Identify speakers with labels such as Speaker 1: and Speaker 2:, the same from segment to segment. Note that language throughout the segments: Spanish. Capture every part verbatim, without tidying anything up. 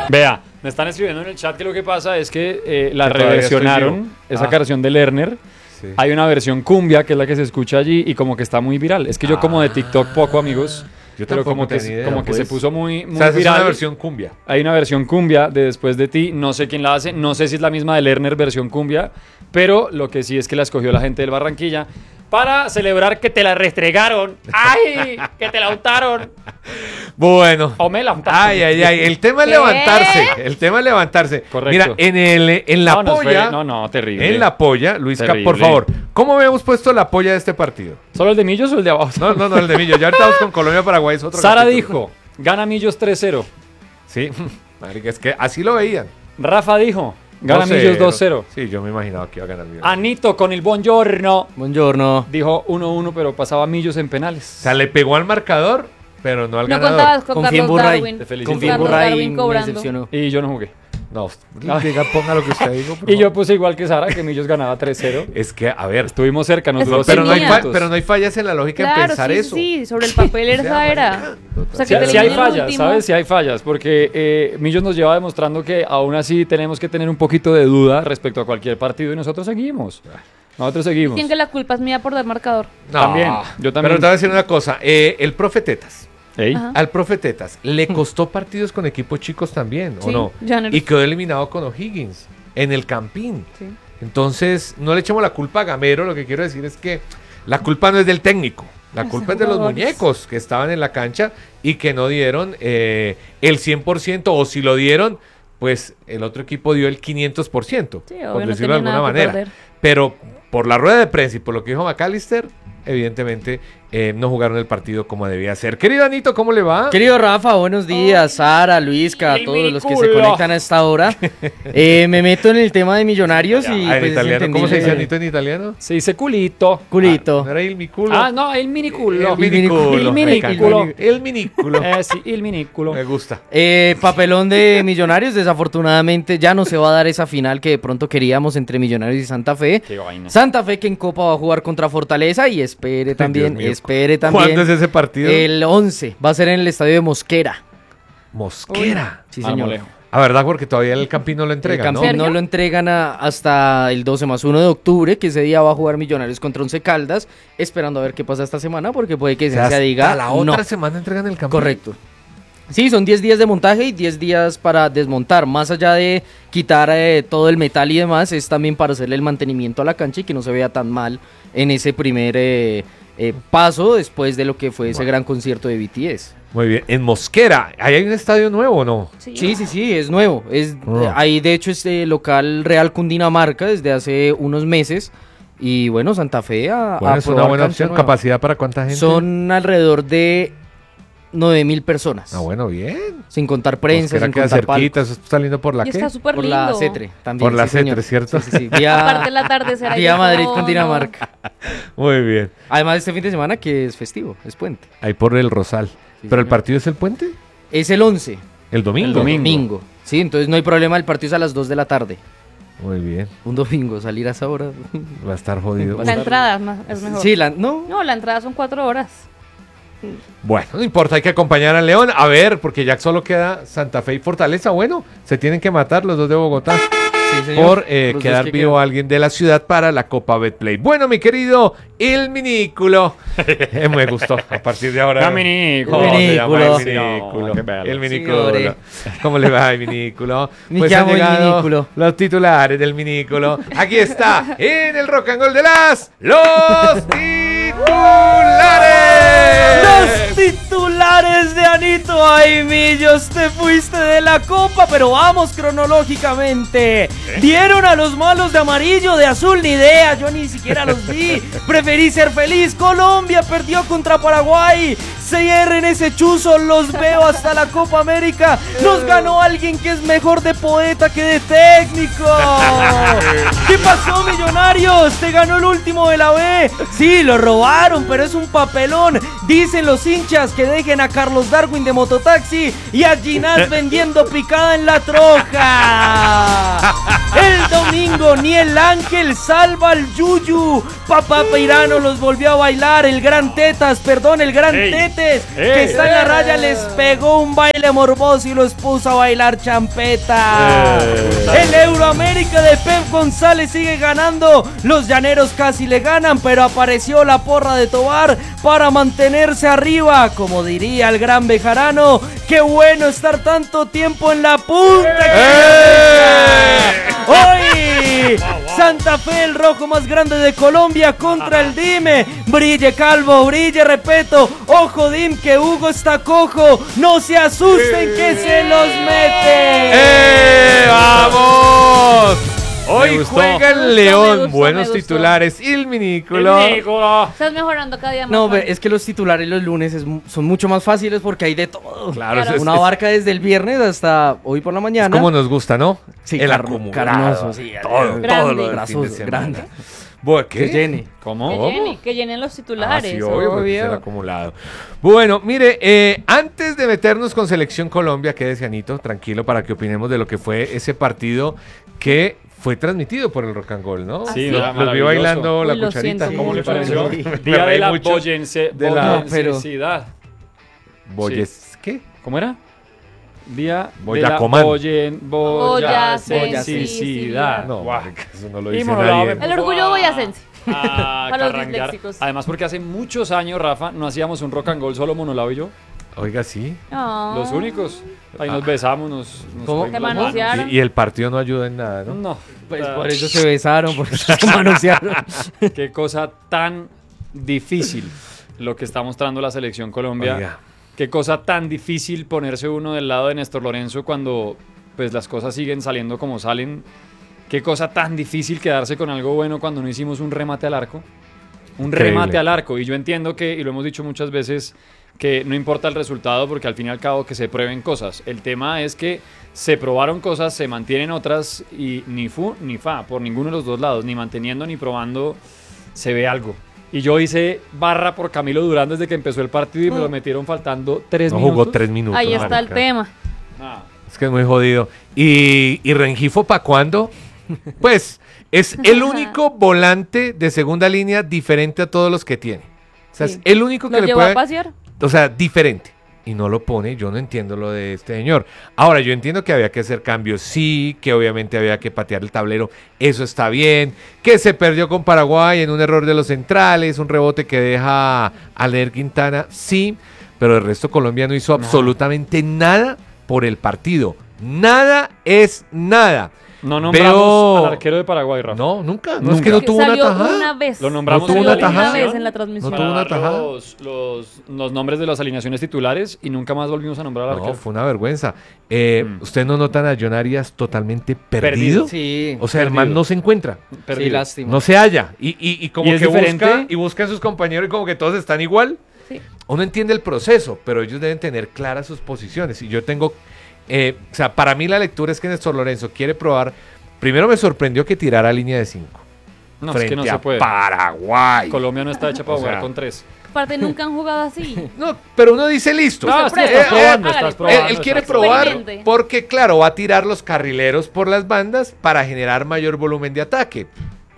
Speaker 1: Vea, me están escribiendo en el chat que lo que pasa es que eh, la
Speaker 2: Que todavía
Speaker 1: reversionaron, esa
Speaker 2: ah.
Speaker 1: canción de Lerner.
Speaker 2: Sí.
Speaker 1: Hay una versión cumbia que es la que se escucha allí y como que está muy viral. Es que yo como de TikTok poco, amigos.
Speaker 2: Yo
Speaker 1: Pero
Speaker 2: tampoco
Speaker 1: como que,
Speaker 2: tenía idea,
Speaker 1: como que
Speaker 2: pues.
Speaker 1: se puso muy, muy
Speaker 2: O sea, esa
Speaker 1: viral.
Speaker 2: es una versión cumbia.
Speaker 1: Hay una versión cumbia de Después de ti, no sé quién la hace, no sé si es la misma de Lerner versión cumbia, pero lo que sí es que la escogió la gente del Barranquilla para celebrar que te la restregaron. ¡Ay! Que te la untaron.
Speaker 2: Bueno.
Speaker 1: O me la untaron.
Speaker 2: Ay, ay, ay. El tema es
Speaker 3: ¿Qué?
Speaker 2: levantarse. El tema es levantarse.
Speaker 1: Correcto.
Speaker 2: Mira, en, el, en la
Speaker 1: no, no,
Speaker 2: polla.
Speaker 1: fue- no, no, terrible.
Speaker 2: En la polla, Luisca,
Speaker 1: Terrible.
Speaker 2: por favor. ¿Cómo habíamos puesto la polla de este partido?
Speaker 1: ¿Solo el de Millos o el de abajo?
Speaker 2: No, no, no, el de Millo. Ya ahorita vamos con Colombia-Paraguay. Es otro
Speaker 1: Sara
Speaker 2: capítulo.
Speaker 1: dijo, gana Millos tres cero.
Speaker 2: Sí, marica, es que así lo veían.
Speaker 1: Rafa dijo, gana
Speaker 2: dos
Speaker 1: Millos
Speaker 2: cero.
Speaker 1: dos cero.
Speaker 2: Sí, yo me imaginaba que iba a ganar bien.
Speaker 1: Anito con el buongiorno.
Speaker 4: Buongiorno.
Speaker 1: Dijo uno uno, pero pasaba Millos en penales.
Speaker 2: O sea, le pegó al marcador, pero no al
Speaker 3: No
Speaker 2: ganador.
Speaker 3: contabas con
Speaker 4: Confía en
Speaker 3: Carlos
Speaker 4: Burray.
Speaker 3: Darwin.
Speaker 1: Te felicito.
Speaker 4: Confía en
Speaker 3: Carlos
Speaker 4: Burray,
Speaker 3: Darwin
Speaker 4: me
Speaker 3: cobrando.
Speaker 4: decepcionó.
Speaker 1: Y yo no jugué.
Speaker 2: No, diga, ponga lo que usted dijo. por
Speaker 1: Y
Speaker 2: favor.
Speaker 1: yo puse igual que Sara, que Millos ganaba tres cero.
Speaker 2: Es que, a ver,
Speaker 1: Estuvimos cerca, nos
Speaker 3: Eso
Speaker 1: duró
Speaker 2: pero no, hay
Speaker 1: cinco
Speaker 2: fa-
Speaker 1: minutos.
Speaker 2: pero no hay fallas en la lógica en
Speaker 3: Claro,
Speaker 2: pensar
Speaker 3: sí,
Speaker 2: eso.
Speaker 3: sí, sobre el papel
Speaker 2: O sea,
Speaker 3: esa era.
Speaker 2: marica,
Speaker 3: O sea,
Speaker 1: Sí,
Speaker 3: que te
Speaker 1: sí hay
Speaker 3: eliminen el
Speaker 1: fallas,
Speaker 3: último.
Speaker 1: ¿sabes? Sí hay fallas, porque eh, Millos nos lleva demostrando que aún así tenemos que tener un poquito de duda respecto a cualquier partido y nosotros seguimos. Nosotros seguimos.
Speaker 3: Dicen que la culpa es mía por dar marcador.
Speaker 2: No,
Speaker 1: También, yo también.
Speaker 2: Pero te voy a decir una cosa. eh, el profe Tetas.
Speaker 1: Ey,
Speaker 3: Ajá.
Speaker 2: Al profe Tetas le costó partidos con equipos chicos también, ¿o
Speaker 3: Sí,
Speaker 2: no?
Speaker 3: Janner.
Speaker 2: Y quedó eliminado con O'Higgins en el Campín.
Speaker 3: Sí.
Speaker 2: Entonces, no le echemos la culpa a Gamero. Lo que quiero decir es que la culpa no es del técnico. La
Speaker 3: Los
Speaker 2: culpa es de los
Speaker 3: jugadores.
Speaker 2: muñecos que estaban en la cancha y que no dieron eh, el cien por ciento. O si lo dieron, pues el otro equipo dio el quinientos por ciento.
Speaker 3: Sí, obvio,
Speaker 2: por
Speaker 3: no
Speaker 2: decirlo de
Speaker 3: tenía
Speaker 2: alguna
Speaker 3: nada que
Speaker 2: manera.
Speaker 3: perder.
Speaker 2: Pero por la rueda de prensa y por lo que dijo McAllister, evidentemente eh, no jugaron el partido como debía ser. Querido Anito, ¿cómo le va?
Speaker 4: Querido Rafa, buenos días. Sara, Luisca, a
Speaker 1: el
Speaker 4: todos los que se
Speaker 1: vínculo.
Speaker 4: conectan a esta hora. Eh, me meto en el tema de Millonarios y
Speaker 2: Ah, en
Speaker 4: pues, es
Speaker 2: italiano, ¿cómo se dice
Speaker 4: entendible.
Speaker 2: Anito en italiano?
Speaker 1: se dice culito.
Speaker 4: Culito.
Speaker 2: ¿No era il mi culo?
Speaker 1: Ah, no, el miniculo.
Speaker 2: El miniculo.
Speaker 1: El
Speaker 2: Me
Speaker 1: miniculo.
Speaker 2: encanta. El miniculo.
Speaker 1: Eh, sí, el miniculo.
Speaker 2: Me gusta.
Speaker 4: Eh, papelón de Millonarios, desafortunadamente ya no se va a dar esa final que de pronto queríamos entre Millonarios y Santa Fe.
Speaker 1: Qué vaina.
Speaker 4: Santa Fe que en Copa va a jugar contra Fortaleza y espere también,
Speaker 2: Dios mío.
Speaker 4: espere también.
Speaker 2: ¿Cuándo es ese partido?
Speaker 4: El once, va a ser en el estadio de Mosquera.
Speaker 2: Mosquera.
Speaker 4: Sí, señor.
Speaker 1: Marmolejo.
Speaker 2: A verdad, porque todavía el Campín no lo
Speaker 4: El
Speaker 2: entrega, ¿no?
Speaker 4: Campín no lo entregan a- hasta el doce más uno de octubre, que ese día va a jugar Millonarios contra Once Caldas, esperando a ver qué pasa esta semana, porque puede que
Speaker 2: O sea,
Speaker 4: se
Speaker 2: hasta
Speaker 4: diga
Speaker 2: la otra
Speaker 4: no.
Speaker 2: semana entregan el Campín.
Speaker 4: Correcto. Sí, son diez días de montaje y diez días para desmontar. Más allá de quitar eh, todo el metal y demás, es también para hacerle el mantenimiento a la cancha y que no se vea tan mal en ese primer eh, eh, paso después de lo que fue ese
Speaker 2: Bueno.
Speaker 4: gran concierto de B T S.
Speaker 2: Muy bien. En Mosquera, ¿ahí hay un estadio nuevo o no?
Speaker 3: Sí.
Speaker 4: Sí, sí, sí, es nuevo. Es,
Speaker 2: Oh.
Speaker 4: eh, ahí de hecho este local Real Cundinamarca desde hace unos meses. Y bueno, Santa Fe a,
Speaker 2: Bueno,
Speaker 4: a
Speaker 2: es una
Speaker 4: probar
Speaker 2: buena
Speaker 4: cancha
Speaker 2: opción.
Speaker 4: nueva.
Speaker 2: ¿Capacidad para cuánta gente?
Speaker 4: Son alrededor de nueve mil personas.
Speaker 2: Ah, bueno, bien.
Speaker 4: Sin contar prensa,
Speaker 2: Mosquera
Speaker 4: sin
Speaker 2: queda
Speaker 4: contar
Speaker 2: cerquita,
Speaker 4: palcos.
Speaker 2: eso está saliendo por la
Speaker 3: Y
Speaker 2: qué?
Speaker 3: está súper
Speaker 4: Por
Speaker 3: lindo.
Speaker 4: la Cetre también.
Speaker 2: Por la
Speaker 4: sí, señor.
Speaker 2: Cetre, ¿cierto?
Speaker 4: Sí, sí, sí. Vía,
Speaker 3: Aparte el atardecer ahí
Speaker 4: vía
Speaker 3: de
Speaker 4: Madrid
Speaker 3: fondo.
Speaker 4: con Dinamarca.
Speaker 2: Muy bien.
Speaker 4: Además este fin de semana que es festivo, es puente.
Speaker 2: Ahí por el Rosal.
Speaker 4: Sí,
Speaker 2: ¿Pero el
Speaker 4: señor.
Speaker 2: partido es el puente?
Speaker 4: Es el once.
Speaker 2: El domingo.
Speaker 1: El domingo.
Speaker 4: Domingo. Sí, entonces no hay problema, el partido es a las dos de la tarde.
Speaker 2: Muy bien.
Speaker 4: Un domingo, salir a esa hora.
Speaker 2: Va a estar jodido.
Speaker 3: La entrada es más- es mejor.
Speaker 4: Sí, la, no.
Speaker 3: No, la entrada son cuatro horas.
Speaker 2: Bueno, no importa, hay que acompañar al León. A ver, porque ya solo queda Santa Fe y Fortaleza. Bueno, se tienen que matar los dos de Bogotá
Speaker 4: Sí, señor.
Speaker 2: por eh,
Speaker 4: Los dos
Speaker 2: quedar
Speaker 4: que
Speaker 2: vivo
Speaker 4: quedan.
Speaker 2: a alguien de la ciudad para la Copa Betplay. Bueno, mi querido El Minículo. Eh, me gustó. A partir de ahora.
Speaker 1: El Minículo.
Speaker 2: ¿Cómo se llama?
Speaker 4: Minículo.
Speaker 2: El Minículo.
Speaker 1: Qué bello.
Speaker 2: El Minículo.
Speaker 4: Señores.
Speaker 2: ¿Cómo le va, el Minículo?
Speaker 4: Me
Speaker 2: Pues han
Speaker 4: llamo el
Speaker 2: llegado
Speaker 4: Minículo.
Speaker 2: los titulares del Minículo. Aquí está, en el Rock and Roll de las Los Titulares.
Speaker 4: Los titulares de Anito. Ay, Millos, te fuiste de la copa, pero vamos cronológicamente. Dieron a los malos de amarillo, de azul, ni idea, yo ni siquiera los vi. Preferí ser feliz. Colombia perdió contra Paraguay. Cierren ese chuzo, los veo hasta la Copa América. Nos ganó alguien que es mejor de poeta que de técnico. ¿Qué pasó, Millonarios? Te ganó el último de la B. Sí, lo robaron, pero es un papelón. Dicen los hinchas que dejen a a Carlos Darwin de Mototaxi y a Ginás vendiendo picada en la troja. El domingo ni el ángel salva al Yuyu. Papá Peirano los volvió a bailar. El gran Tetas, perdón, el gran
Speaker 1: Ey.
Speaker 4: Tetes,
Speaker 1: Ey.
Speaker 4: que está en la raya, les pegó un baile morboso y los puso a bailar champeta.
Speaker 1: Ey.
Speaker 4: El Euroamérica de Pep González sigue ganando. Los llaneros casi le ganan, pero apareció la porra de Tobar para mantenerse arriba. Como diría el gran Bejarano, qué bueno estar tanto tiempo en la punta.
Speaker 2: ¡Eh!
Speaker 4: Hoy Santa Fe, el rojo más grande de Colombia contra el Dime. Brille Calvo, brille Repeto. Ojo Dim, que Hugo está cojo. No se asusten que se los mete.
Speaker 2: ¡Eh! ¡Vamos! Hoy
Speaker 1: Me gustó.
Speaker 2: juega el
Speaker 3: Me gustó,
Speaker 2: León.
Speaker 3: me gustó,
Speaker 2: Buenos
Speaker 3: me gustó.
Speaker 2: titulares. Il Minículo.
Speaker 3: Estás mejorando cada día más.
Speaker 4: No,
Speaker 3: Juan.
Speaker 4: ve, es que los titulares los lunes es mu- son mucho más fáciles porque hay de todo.
Speaker 2: Claro,
Speaker 3: Claro.
Speaker 2: es-
Speaker 4: Una
Speaker 2: es-
Speaker 4: barca desde el viernes hasta hoy por la mañana.
Speaker 2: como nos gusta, ¿no?
Speaker 4: Sí,
Speaker 2: el
Speaker 4: car-
Speaker 2: acumulado.
Speaker 4: carnoso, sí,
Speaker 2: todo,
Speaker 3: grande.
Speaker 2: todo lo del fin de
Speaker 4: Grasoso,
Speaker 2: semana.
Speaker 4: grande.
Speaker 2: Bueno,
Speaker 4: Que
Speaker 2: ¿qué?
Speaker 4: llene.
Speaker 3: Que
Speaker 1: ¿Cómo?
Speaker 2: ¿Cómo?
Speaker 3: llene, que llenen los
Speaker 2: Ah,
Speaker 3: titulares.
Speaker 2: sí, obvio, porque
Speaker 3: obvio.
Speaker 2: es el acumulado. Bueno, mire, eh, antes de meternos con Selección Colombia, quédese, Anito, tranquilo, para que opinemos de lo que fue ese partido que fue transmitido por el Rock and Roll, ¿no?
Speaker 1: Sí,
Speaker 2: Lo-
Speaker 1: mira,
Speaker 2: los vi
Speaker 1: maravilloso.
Speaker 2: bailando la
Speaker 3: Uy, lo
Speaker 2: cucharita.
Speaker 3: siento
Speaker 1: ¿Cómo le
Speaker 3: mucho.
Speaker 1: pareció?
Speaker 2: Me
Speaker 1: Día
Speaker 2: reí
Speaker 1: de la
Speaker 2: mucho
Speaker 1: boyense,
Speaker 2: de la-
Speaker 4: No, pero-
Speaker 1: boyensidad.
Speaker 2: Boyes, ¿qué?
Speaker 1: ¿Cómo era? Día
Speaker 2: Boyacomán.
Speaker 1: de la boyen,
Speaker 3: Boyacensidad.
Speaker 2: No,
Speaker 1: Guau.
Speaker 2: marica, eso no lo
Speaker 1: Y
Speaker 2: dice
Speaker 1: monolado
Speaker 2: nadie.
Speaker 1: me
Speaker 3: El orgullo boyacense.
Speaker 1: a
Speaker 3: Para los
Speaker 1: carrangar.
Speaker 3: disléxicos.
Speaker 1: Además, porque hace muchos años, Rafa, no hacíamos un rock and roll solo Monolao y yo.
Speaker 2: Oiga, sí.
Speaker 3: No.
Speaker 1: Los únicos. Ahí nos besamos, nos, nos
Speaker 4: ¿Cómo?
Speaker 1: cogimos
Speaker 3: Te
Speaker 1: las
Speaker 3: manosearon.
Speaker 1: manos.
Speaker 2: Y, y el partido no ayuda en nada, ¿no?
Speaker 1: No.
Speaker 4: Pues
Speaker 1: Ah,
Speaker 4: por eso se besaron, por eso se manosearon.
Speaker 1: Qué cosa tan difícil lo que está mostrando la selección Colombia.
Speaker 2: Oiga.
Speaker 1: Qué cosa tan difícil ponerse uno del lado de Néstor Lorenzo cuando pues las cosas siguen saliendo como salen. Qué cosa tan difícil quedarse con algo bueno cuando no hicimos un remate al arco. Un
Speaker 2: Increíble.
Speaker 1: remate al arco. Y yo entiendo que, y lo hemos dicho muchas veces, que no importa el resultado porque al fin y al cabo que se prueben cosas. El tema es que se probaron cosas, se mantienen otras y ni fu ni fa por ninguno de los dos lados, ni manteniendo ni probando se ve algo. Y yo hice barra por Camilo Durán desde que empezó el partido y me lo metieron faltando tres
Speaker 2: No
Speaker 1: minutos.
Speaker 2: jugó tres minutos.
Speaker 3: Ahí está el
Speaker 2: marica.
Speaker 3: tema.
Speaker 1: Ah,
Speaker 2: Es que es muy jodido. ¿Y, y Rengifo para cuándo? Pues es el único volante de segunda línea diferente a todos los que tiene. O sea,
Speaker 3: Sí.
Speaker 2: es el único que
Speaker 3: ¿Lo
Speaker 2: le
Speaker 3: llevó
Speaker 2: puede...
Speaker 3: a pasear?
Speaker 2: O sea, diferente. Y no lo pone, yo no entiendo lo de este señor. Ahora, yo entiendo que había que hacer cambios, sí, que obviamente había que patear el tablero, eso está bien, que se perdió con Paraguay en un error de los centrales, un rebote que deja a Leer Quintana, sí, pero el resto Colombia no hizo absolutamente nada por el partido. Nada es nada.
Speaker 1: no nombramos
Speaker 2: Veo-
Speaker 1: al arquero de Paraguay, Rafa.
Speaker 2: No, nunca, no
Speaker 1: Nunca.
Speaker 2: es que no
Speaker 3: Que
Speaker 2: tuvo una
Speaker 3: salió
Speaker 2: tajada.
Speaker 3: una vez.
Speaker 1: Lo nombramos
Speaker 2: No tuvo
Speaker 1: en
Speaker 2: una
Speaker 1: la
Speaker 2: tajada.
Speaker 3: Una
Speaker 1: alineación
Speaker 3: vez en la transmisión.
Speaker 2: No tuvo una
Speaker 1: para dar
Speaker 2: tajada.
Speaker 1: Los, los, los nombres de las alineaciones titulares y nunca más volvimos a nombrar al
Speaker 2: No,
Speaker 1: arquero.
Speaker 2: fue una vergüenza. Eh,
Speaker 1: Mm.
Speaker 2: ¿Ustedes no notan a John Arias totalmente perdido?
Speaker 1: Perdido.
Speaker 4: Sí.
Speaker 2: O sea, el
Speaker 1: Perdido.
Speaker 2: man no se encuentra.
Speaker 4: Sí,
Speaker 1: Perdido.
Speaker 4: lástima.
Speaker 2: No se halla. Y, y, y como
Speaker 1: ¿Y es
Speaker 2: que
Speaker 1: diferente?
Speaker 2: busca y busca a sus compañeros y como que todos están igual.
Speaker 3: Sí.
Speaker 2: Uno entiende el proceso, pero ellos deben tener claras sus posiciones. Y yo tengo, eh, o sea, para mí la lectura es que Néstor Lorenzo quiere probar. Primero me sorprendió que tirara línea de cinco.
Speaker 1: No, es
Speaker 2: frente
Speaker 1: que no se
Speaker 2: a
Speaker 1: puede.
Speaker 2: Paraguay.
Speaker 1: Colombia no está hecha para
Speaker 2: O
Speaker 1: jugar
Speaker 2: sea,
Speaker 1: con tres.
Speaker 3: Aparte, nunca han jugado así.
Speaker 2: No, pero uno dice listo.
Speaker 1: No,
Speaker 3: se
Speaker 1: estás
Speaker 3: prueba.
Speaker 1: probando,
Speaker 3: Hágale,
Speaker 1: estás
Speaker 3: pues.
Speaker 2: Él,
Speaker 1: probando.
Speaker 2: él quiere
Speaker 1: estás
Speaker 2: probar
Speaker 3: Experimente.
Speaker 2: porque, claro, va a tirar los carrileros por las bandas para generar mayor volumen de ataque.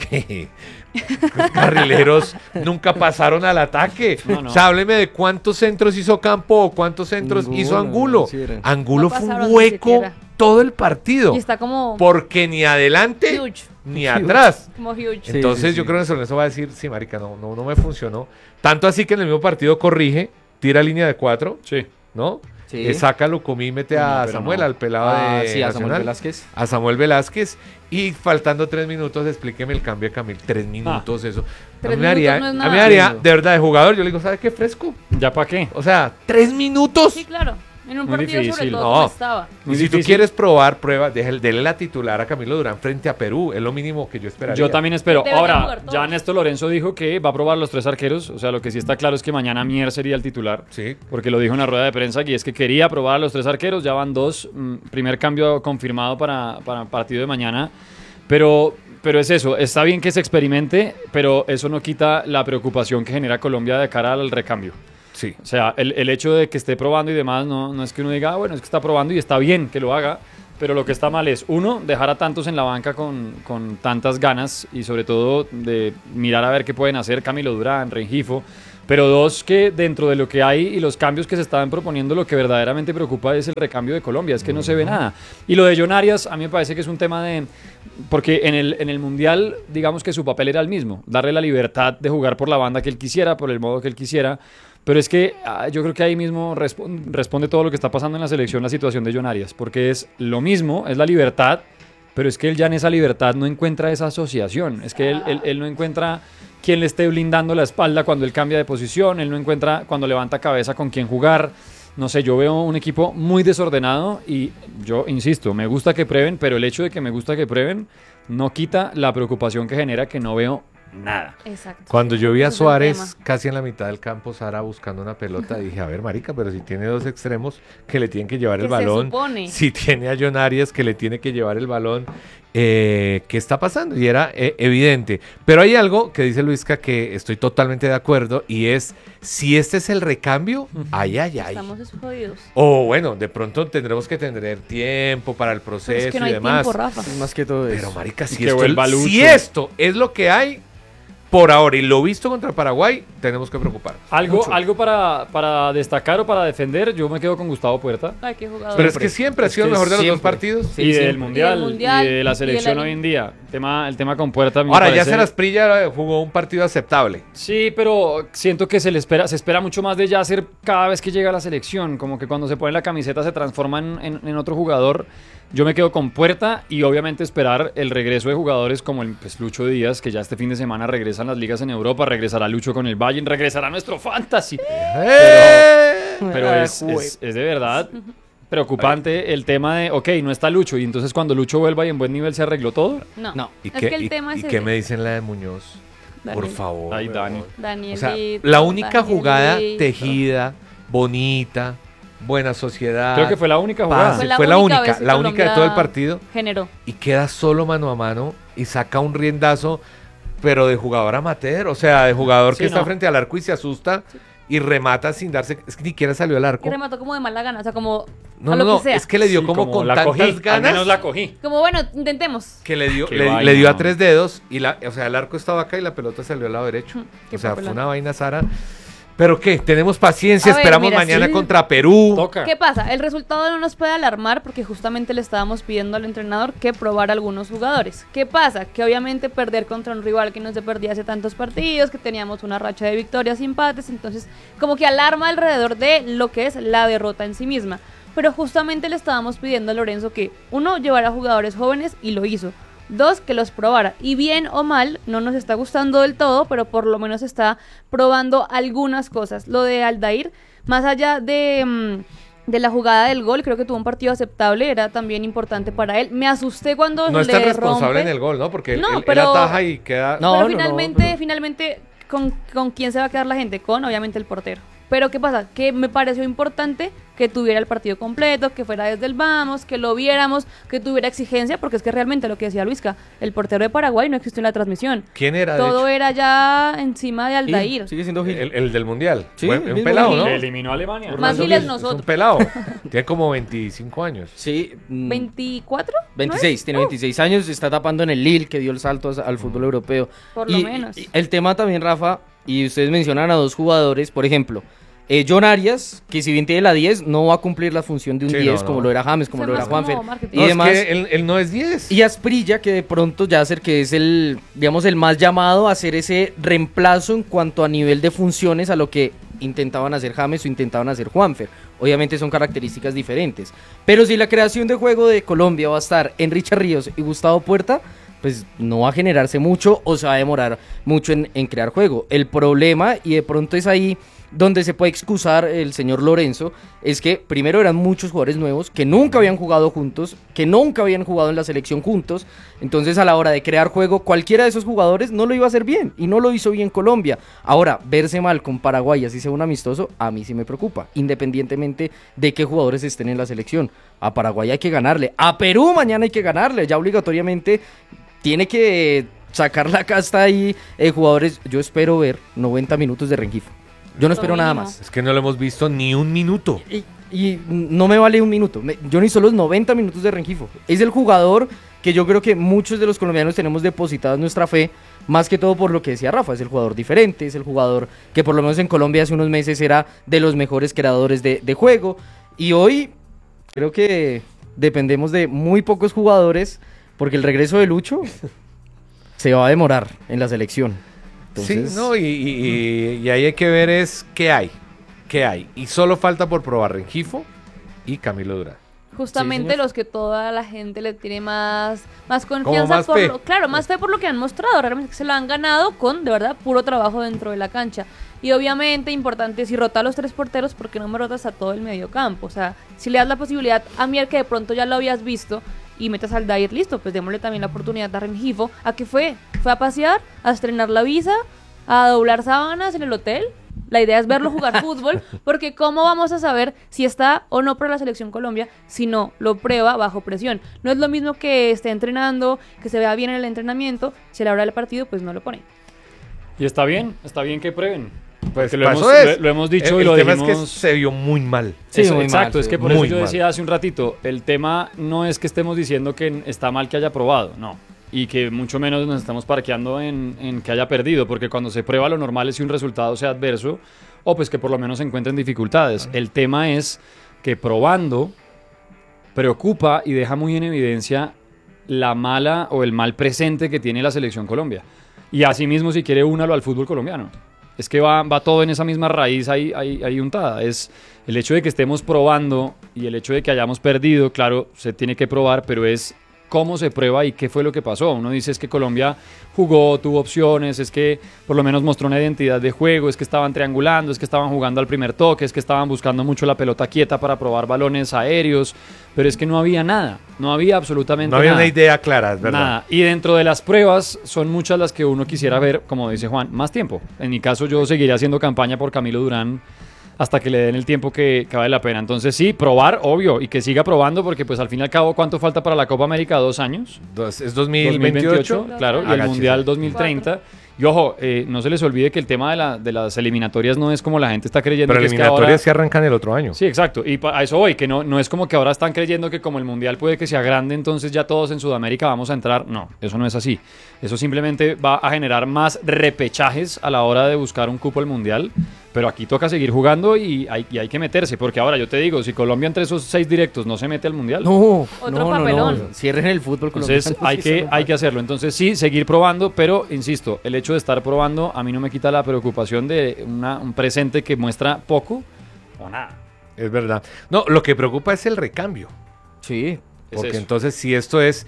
Speaker 2: Los carrileros nunca pasaron al ataque.
Speaker 1: No, no.
Speaker 2: O sea, hábleme de cuántos centros hizo Campo o cuántos centros
Speaker 4: Ninguno,
Speaker 2: hizo Angulo.
Speaker 4: no hicieron.
Speaker 2: Angulo
Speaker 3: No
Speaker 2: fue
Speaker 3: pasaron
Speaker 2: un
Speaker 3: ni
Speaker 2: hueco
Speaker 3: siquiera.
Speaker 2: todo el partido.
Speaker 3: Y está como
Speaker 2: Porque ni adelante
Speaker 3: huge.
Speaker 2: ni atrás.
Speaker 3: Como huge.
Speaker 4: Sí,
Speaker 2: Entonces
Speaker 4: sí,
Speaker 2: yo
Speaker 4: sí.
Speaker 2: creo que Lorenzo va a decir, sí, marica, no, no, no me funcionó. Tanto así que en el mismo partido corrige, tira línea de cuatro,
Speaker 1: Sí.
Speaker 2: ¿no?
Speaker 4: Sí.
Speaker 2: Eh, saca a Lucumí y mete a
Speaker 1: No, pero
Speaker 2: Samuel,
Speaker 1: no.
Speaker 2: al pelado
Speaker 4: Ah,
Speaker 2: de
Speaker 4: sí, a Samuel
Speaker 2: Nacional.
Speaker 4: Velázquez.
Speaker 2: A Samuel Velázquez. Y faltando tres minutos, explíqueme el cambio de Camil. Tres minutos, eso. A
Speaker 3: Tres
Speaker 2: mí me haría,
Speaker 3: minutos no es
Speaker 2: a mí me
Speaker 3: nada.
Speaker 2: haría, de verdad, de jugador, yo le digo, ¿sabe qué fresco?
Speaker 1: ¿Ya para qué?
Speaker 2: O sea, tres minutos.
Speaker 3: Sí, claro. En un
Speaker 1: Muy
Speaker 3: partido sobre
Speaker 1: difícil.
Speaker 3: todo
Speaker 2: No.
Speaker 3: como estaba.
Speaker 2: Y
Speaker 1: Muy
Speaker 2: si tú
Speaker 1: difícil.
Speaker 2: quieres probar, prueba, déjale, dele la titular a Camilo Durán frente a Perú. Es lo mínimo que yo esperaría.
Speaker 1: Yo también espero.
Speaker 3: Deberían
Speaker 1: Ahora,
Speaker 3: jugar todos.
Speaker 1: ya Néstor Lorenzo dijo que va a probar los tres arqueros. O sea, lo que sí está claro es que mañana Mier sería el titular.
Speaker 2: Sí.
Speaker 1: Porque lo dijo en la rueda de prensa y es que quería probar a los tres arqueros. Ya van dos. mm, primer cambio confirmado para, para el partido de mañana. Pero, pero es eso. Está bien que se experimente, pero eso no quita la preocupación que genera Colombia de cara al recambio.
Speaker 2: Sí.
Speaker 1: O sea, el, el hecho de que esté probando y demás, no, no es que uno diga, ah, bueno, es que está probando y está bien que lo haga, pero lo que está mal es, uno, dejar a tantos en la banca con, con tantas ganas y sobre todo de mirar a ver qué pueden hacer Camilo Durán, Rengifo, pero dos, que dentro de lo que hay y los cambios que se estaban proponiendo, lo que verdaderamente preocupa es el recambio de Colombia, es que no se ve nada. Y lo de John Arias, a mí me parece que es un tema de... Porque en el, en el Mundial, digamos que su papel era el mismo, darle la libertad de jugar por la banda que él quisiera, por el modo que él quisiera, pero es que ah, yo creo que ahí mismo resp- responde todo lo que está pasando en la selección, la situación de John Arias, porque es lo mismo, es la libertad, pero es que él ya en esa libertad no encuentra esa asociación, es que él, él, él no encuentra quien le esté blindando la espalda cuando él cambia de posición, él no encuentra cuando levanta cabeza con quién jugar. No sé, yo veo un equipo muy desordenado y yo insisto, me gusta que prueben, pero el hecho de que me gusta que prueben no quita la preocupación que genera que no veo nada.
Speaker 3: Exacto.
Speaker 2: Cuando yo vi a
Speaker 3: Ese es el
Speaker 2: Suárez
Speaker 3: tema.
Speaker 2: casi en la mitad del campo, Sara buscando una pelota, dije, a ver, marica, pero si tiene dos extremos que le tienen que llevar
Speaker 3: ¿Qué
Speaker 2: el
Speaker 3: se
Speaker 2: balón,
Speaker 3: supone?
Speaker 2: si tiene a John Arias que le tiene que llevar el balón, eh, ¿qué está pasando? Y era eh, evidente. Pero hay algo que dice Luisca que estoy totalmente de acuerdo y es, si este es el recambio, ay, ay, ay.
Speaker 3: Estamos jodidos.
Speaker 2: O bueno, de pronto tendremos que tener tiempo para el
Speaker 3: Pero
Speaker 2: proceso
Speaker 3: es que no
Speaker 2: y
Speaker 3: hay
Speaker 2: demás.
Speaker 3: tiempo, Rafa.
Speaker 4: Es más que todo eso.
Speaker 2: Pero marica, si
Speaker 1: que
Speaker 2: esto,
Speaker 1: vuelva Lucho.
Speaker 2: si esto es lo que hay por ahora y lo visto contra Paraguay, tenemos que preocuparnos.
Speaker 1: Algo,
Speaker 2: Mucho.
Speaker 1: algo para, para destacar o para defender, yo me quedo con Gustavo Puerta.
Speaker 3: Ay, qué jugador.
Speaker 2: Pero es que siempre ha
Speaker 4: Es
Speaker 2: sido el
Speaker 4: que
Speaker 2: mejor de los dos
Speaker 4: siempre.
Speaker 2: partidos.
Speaker 4: Sí,
Speaker 1: y, del
Speaker 4: siempre.
Speaker 1: mundial,
Speaker 3: Y del Mundial,
Speaker 1: y de la
Speaker 3: y de
Speaker 1: selección
Speaker 3: la-
Speaker 1: hoy en día. El tema, el tema con Puerta. a mí me
Speaker 2: Ahora, ya
Speaker 1: parece-
Speaker 2: Yacer Asprilla jugó un partido aceptable.
Speaker 1: Sí, pero siento que se le espera, se espera mucho más de Yasser cada vez que llega a la selección. Como que cuando se pone la camiseta se transforma en, en- en otro jugador. Yo me quedo con Puerta y obviamente esperar el regreso de jugadores como el pues, Lucho Díaz, que ya este fin de semana regresan las ligas en Europa, regresará Lucho con el Bayern, regresará nuestro Fantasy.
Speaker 2: ¡Eh!
Speaker 1: Pero
Speaker 4: Ah,
Speaker 1: es,
Speaker 4: jue-
Speaker 1: es- es de verdad preocupante el tema de, ok, no está Lucho y entonces cuando Lucho vuelva y en buen nivel se arregló todo.
Speaker 3: No,
Speaker 4: No.
Speaker 2: ¿Y
Speaker 3: es
Speaker 2: qué,
Speaker 3: que el
Speaker 2: y-
Speaker 3: tema
Speaker 2: y
Speaker 3: es
Speaker 2: qué
Speaker 3: ese.
Speaker 2: me dicen la de Muñoz? Por
Speaker 3: Daniel-
Speaker 2: favor.
Speaker 1: Ay, Dani.
Speaker 3: Daniel
Speaker 2: O sea,
Speaker 3: Lito,
Speaker 2: la única
Speaker 3: Daniel
Speaker 2: jugada
Speaker 3: Lito.
Speaker 2: tejida, bonita, buena sociedad.
Speaker 1: Creo que fue la única jugada.
Speaker 2: pase,
Speaker 3: Fue la
Speaker 2: fue la
Speaker 3: única
Speaker 2: única,
Speaker 3: vez que
Speaker 2: la única de todo el
Speaker 3: Colombia
Speaker 2: partido.
Speaker 3: Generó.
Speaker 2: Y queda solo mano a mano y saca un riendazo, pero de jugador amateur, o sea, de jugador
Speaker 1: Sí,
Speaker 2: que está
Speaker 1: no.
Speaker 2: frente al arco y se asusta y remata sin darse, es que ni siquiera salió al arco.
Speaker 3: Que remató como de mala gana, o sea, como
Speaker 2: No,
Speaker 3: a
Speaker 2: no,
Speaker 3: lo
Speaker 2: no,
Speaker 3: que sea.
Speaker 2: es que le dio
Speaker 1: Sí,
Speaker 2: como, con
Speaker 1: la
Speaker 2: tantas
Speaker 1: cogí, al
Speaker 2: ganas
Speaker 1: menos la cogí.
Speaker 3: Como bueno, intentemos.
Speaker 2: que le dio,
Speaker 1: Qué
Speaker 2: le,
Speaker 1: vaina.
Speaker 2: le dio a tres dedos y la, o sea, el arco estaba acá y la pelota salió al lado derecho.
Speaker 3: Qué
Speaker 2: O sea, fue
Speaker 3: papelón.
Speaker 2: una vaina, Sara. Pero qué, tenemos paciencia,
Speaker 3: A ver,
Speaker 2: esperamos
Speaker 3: mira,
Speaker 2: mañana
Speaker 3: sí.
Speaker 2: contra Perú.
Speaker 1: Toca.
Speaker 3: ¿Qué pasa? El resultado no nos puede alarmar porque justamente le estábamos pidiendo al entrenador que probara algunos jugadores. ¿Qué pasa? Que obviamente perder contra un rival que no se perdía hace tantos partidos, que teníamos una racha de victorias y empates, entonces como que alarma alrededor de lo que es la derrota en sí misma. Pero justamente le estábamos pidiendo a Lorenzo que, uno, llevara jugadores jóvenes y lo hizo. Dos, que los probara. Y bien o mal, no nos está gustando del todo, pero por lo menos está probando algunas cosas. Lo de Aldair, más allá de, mm, de la jugada del gol, creo que tuvo un partido aceptable, era también importante para él. Me asusté cuando
Speaker 2: No
Speaker 3: le
Speaker 2: es tan responsable
Speaker 3: rompe.
Speaker 2: en el gol, ¿no? Porque él,
Speaker 3: No,
Speaker 2: él- él
Speaker 3: pero-
Speaker 2: ataja y queda...
Speaker 4: No,
Speaker 3: pero
Speaker 4: no,
Speaker 3: finalmente,
Speaker 4: pero-
Speaker 3: finalmente, ¿con, ¿con quién se va a quedar la gente? Con, obviamente, el portero. Pero, ¿qué pasa? Que me pareció importante que tuviera el partido completo, que fuera desde el vamos, que lo viéramos, que tuviera exigencia, porque es que realmente lo que decía Luisca, el portero de Paraguay no existió en la transmisión.
Speaker 2: ¿Quién era, de
Speaker 3: Todo
Speaker 2: hecho?
Speaker 3: era ya encima de
Speaker 4: Gil,
Speaker 3: Aldair.
Speaker 4: sigue siendo Gil.
Speaker 2: El, el del Mundial.
Speaker 4: Sí,
Speaker 2: Buen-
Speaker 4: el
Speaker 2: un
Speaker 4: mismo
Speaker 2: pelado,
Speaker 4: Gil.
Speaker 2: ¿no?
Speaker 1: Le eliminó a Alemania.
Speaker 3: Más
Speaker 4: Orlando
Speaker 3: giles
Speaker 4: Gil,
Speaker 2: Es
Speaker 3: nosotros.
Speaker 2: un pelado. Tiene como veinticinco años.
Speaker 4: Sí. mm,
Speaker 3: ¿veinticuatro?
Speaker 4: veintiséis, tiene veintiséis años, está tapando en el Lille, que dio el salto a- al fútbol europeo.
Speaker 3: Por lo
Speaker 4: Y-
Speaker 3: menos.
Speaker 4: y el tema también, Rafa, y ustedes mencionan a dos jugadores, por ejemplo, eh, John Arias, que si bien tiene la diez, no va a cumplir la función de un
Speaker 2: Sí,
Speaker 4: diez,
Speaker 2: no,
Speaker 4: como
Speaker 2: no.
Speaker 4: lo era James, como
Speaker 3: Fue
Speaker 4: lo era
Speaker 3: más como
Speaker 4: Juanfer.
Speaker 3: marketing.
Speaker 4: Y
Speaker 2: No,
Speaker 4: demás.
Speaker 2: es que él, él no es diez.
Speaker 4: Y Asprilla, que de pronto ya ser que es el, digamos, el más llamado a hacer ese reemplazo en cuanto a nivel de funciones a lo que intentaban hacer James o intentaban hacer Juanfer. Obviamente son características diferentes. Pero si la creación de juego de Colombia va a estar en Richard Ríos y Gustavo Puerta, pues no va a generarse mucho o se va a demorar mucho en, en crear juego. El problema, y de pronto es ahí donde se puede excusar el señor Lorenzo, es que primero eran muchos jugadores nuevos que nunca habían jugado juntos, que nunca habían jugado en la selección juntos, entonces a la hora de crear juego cualquiera de esos jugadores no lo iba a hacer bien y no lo hizo bien Colombia. Ahora, verse mal con Paraguay así sea un amistoso, a mí sí me preocupa, independientemente de qué jugadores estén en la selección. A Paraguay hay que ganarle, a Perú mañana hay que ganarle, ya obligatoriamente tiene que sacar la casta ahí, eh, jugadores, yo espero ver noventa minutos de Rengifo. Yo no espero
Speaker 3: Lo
Speaker 4: nada
Speaker 3: mínimo.
Speaker 4: más.
Speaker 2: Es que no lo hemos visto ni un minuto.
Speaker 4: Y, y no me vale un minuto. Me- yo necesito los noventa minutos de Rengifo. Es el jugador que yo creo que muchos de los colombianos tenemos depositada nuestra fe, más que todo por lo que decía Rafa. Es el jugador diferente, es el jugador que por lo menos en Colombia hace unos meses era de los mejores creadores de, de juego. Y hoy creo que dependemos de muy pocos jugadores, porque el regreso de Lucho se va a demorar en la selección. Entonces,
Speaker 2: Sí, no, y, y- y- y ahí hay que ver es qué hay, qué hay. Y solo falta por probar Rengifo y Camilo Durán.
Speaker 3: Justamente
Speaker 4: señor.
Speaker 3: los que toda la gente le tiene más, más confianza
Speaker 2: más
Speaker 3: por
Speaker 2: fe.
Speaker 3: lo, claro, más fe por lo que han mostrado, realmente que se lo han ganado con, de verdad, puro trabajo dentro de la cancha. Y obviamente importante, si rota a los tres porteros, ¿por qué no me rotas a todo el medio campo? O sea, si le das la posibilidad a Mier, que de pronto ya lo habías visto, y metas al Dyer, listo, pues démosle también la oportunidad a Rengifo. ¿A qué fue? ¿Fue a pasear? ¿A estrenar la visa? ¿A doblar sábanas en el hotel? La idea es verlo jugar fútbol, porque ¿cómo vamos a saber si está o no para la selección Colombia si no lo prueba bajo presión? No es lo mismo que esté entrenando, que se vea bien en el entrenamiento, si a la hora del partido pues no lo pone.
Speaker 1: Y está bien, está bien que prueben.
Speaker 2: Pues
Speaker 1: Porque lo
Speaker 2: pasó
Speaker 1: hemos,
Speaker 2: es.
Speaker 1: lo, lo hemos dicho
Speaker 2: el,
Speaker 1: y lo
Speaker 2: el tema
Speaker 1: dijimos.
Speaker 2: es que se vio muy mal.
Speaker 4: Sí,
Speaker 1: Eso,
Speaker 4: muy
Speaker 1: exacto,
Speaker 4: mal,
Speaker 1: es
Speaker 4: sí.
Speaker 1: que por
Speaker 2: Muy
Speaker 1: eso yo
Speaker 2: mal.
Speaker 1: decía hace un ratito, el tema no es que estemos diciendo que está mal que haya probado, no. Y que mucho menos nos estamos parqueando en, en que haya perdido, porque cuando se prueba lo normal es que un resultado sea adverso o pues que por lo menos se encuentren dificultades. El tema es que probando preocupa y deja muy en evidencia la mala o el mal presente que tiene la selección Colombia. Y asimismo, si quiere, únalo al fútbol colombiano. Es que va, va todo en esa misma raíz ahí, ahí, ahí untada. Es el hecho de que estemos probando y el hecho de que hayamos perdido, claro, se tiene que probar, pero es cómo se prueba y qué fue lo que pasó. Uno dice es que Colombia jugó, tuvo opciones, es que por lo menos mostró una identidad de juego, es que estaban triangulando, es que estaban jugando al primer toque, es que estaban buscando mucho la pelota quieta para probar balones aéreos, pero es que no había nada, no había absolutamente
Speaker 2: No había
Speaker 1: nada.
Speaker 2: una idea clara, es verdad.
Speaker 1: Nada. Y dentro de las pruebas son muchas las que uno quisiera ver, como dice Juan, más tiempo. En mi caso yo seguiré haciendo campaña por Camilo Durán hasta que le den el tiempo que, que vale la pena. Entonces sí, probar, obvio, y que siga probando, porque pues al fin y al cabo, ¿cuánto falta para la Copa América? ¿Dos años?
Speaker 2: Dos- es dos mil veintiocho.
Speaker 1: dos mil veintiocho, claro, y el
Speaker 2: Agáchese.
Speaker 1: Mundial dos mil treinta. Y ojo, eh, no se les olvide que el tema de, la, de las eliminatorias no es como la gente está creyendo.
Speaker 2: Pero
Speaker 1: que es que
Speaker 2: eliminatorias
Speaker 1: ahora-
Speaker 2: se arrancan el otro año.
Speaker 1: Sí, exacto. Y pa- a eso voy, que no, no es como que ahora están creyendo que como el Mundial puede que sea grande, entonces ya todos en Sudamérica vamos a entrar. No, eso no es así. Eso simplemente va a generar más repechajes a la hora de buscar un cupo al Mundial. Pero aquí toca seguir jugando y hay, y hay que meterse. Porque ahora yo te digo, si Colombia entre esos seis directos no se mete al Mundial,
Speaker 4: No,
Speaker 3: Otro
Speaker 4: no, no,
Speaker 3: papelón.
Speaker 4: no. Cierren el fútbol
Speaker 1: entonces
Speaker 4: colombiano,
Speaker 1: hay
Speaker 4: sí,
Speaker 1: que,
Speaker 4: eso no
Speaker 1: hay que hacerlo. Entonces sí, seguir probando, pero insisto, el hecho de estar probando a mí no me quita la preocupación de una- un presente que muestra poco o nada.
Speaker 2: Es verdad. No, lo que preocupa es el recambio.
Speaker 4: Sí.
Speaker 1: Es
Speaker 2: Porque
Speaker 1: eso.
Speaker 2: entonces si esto es...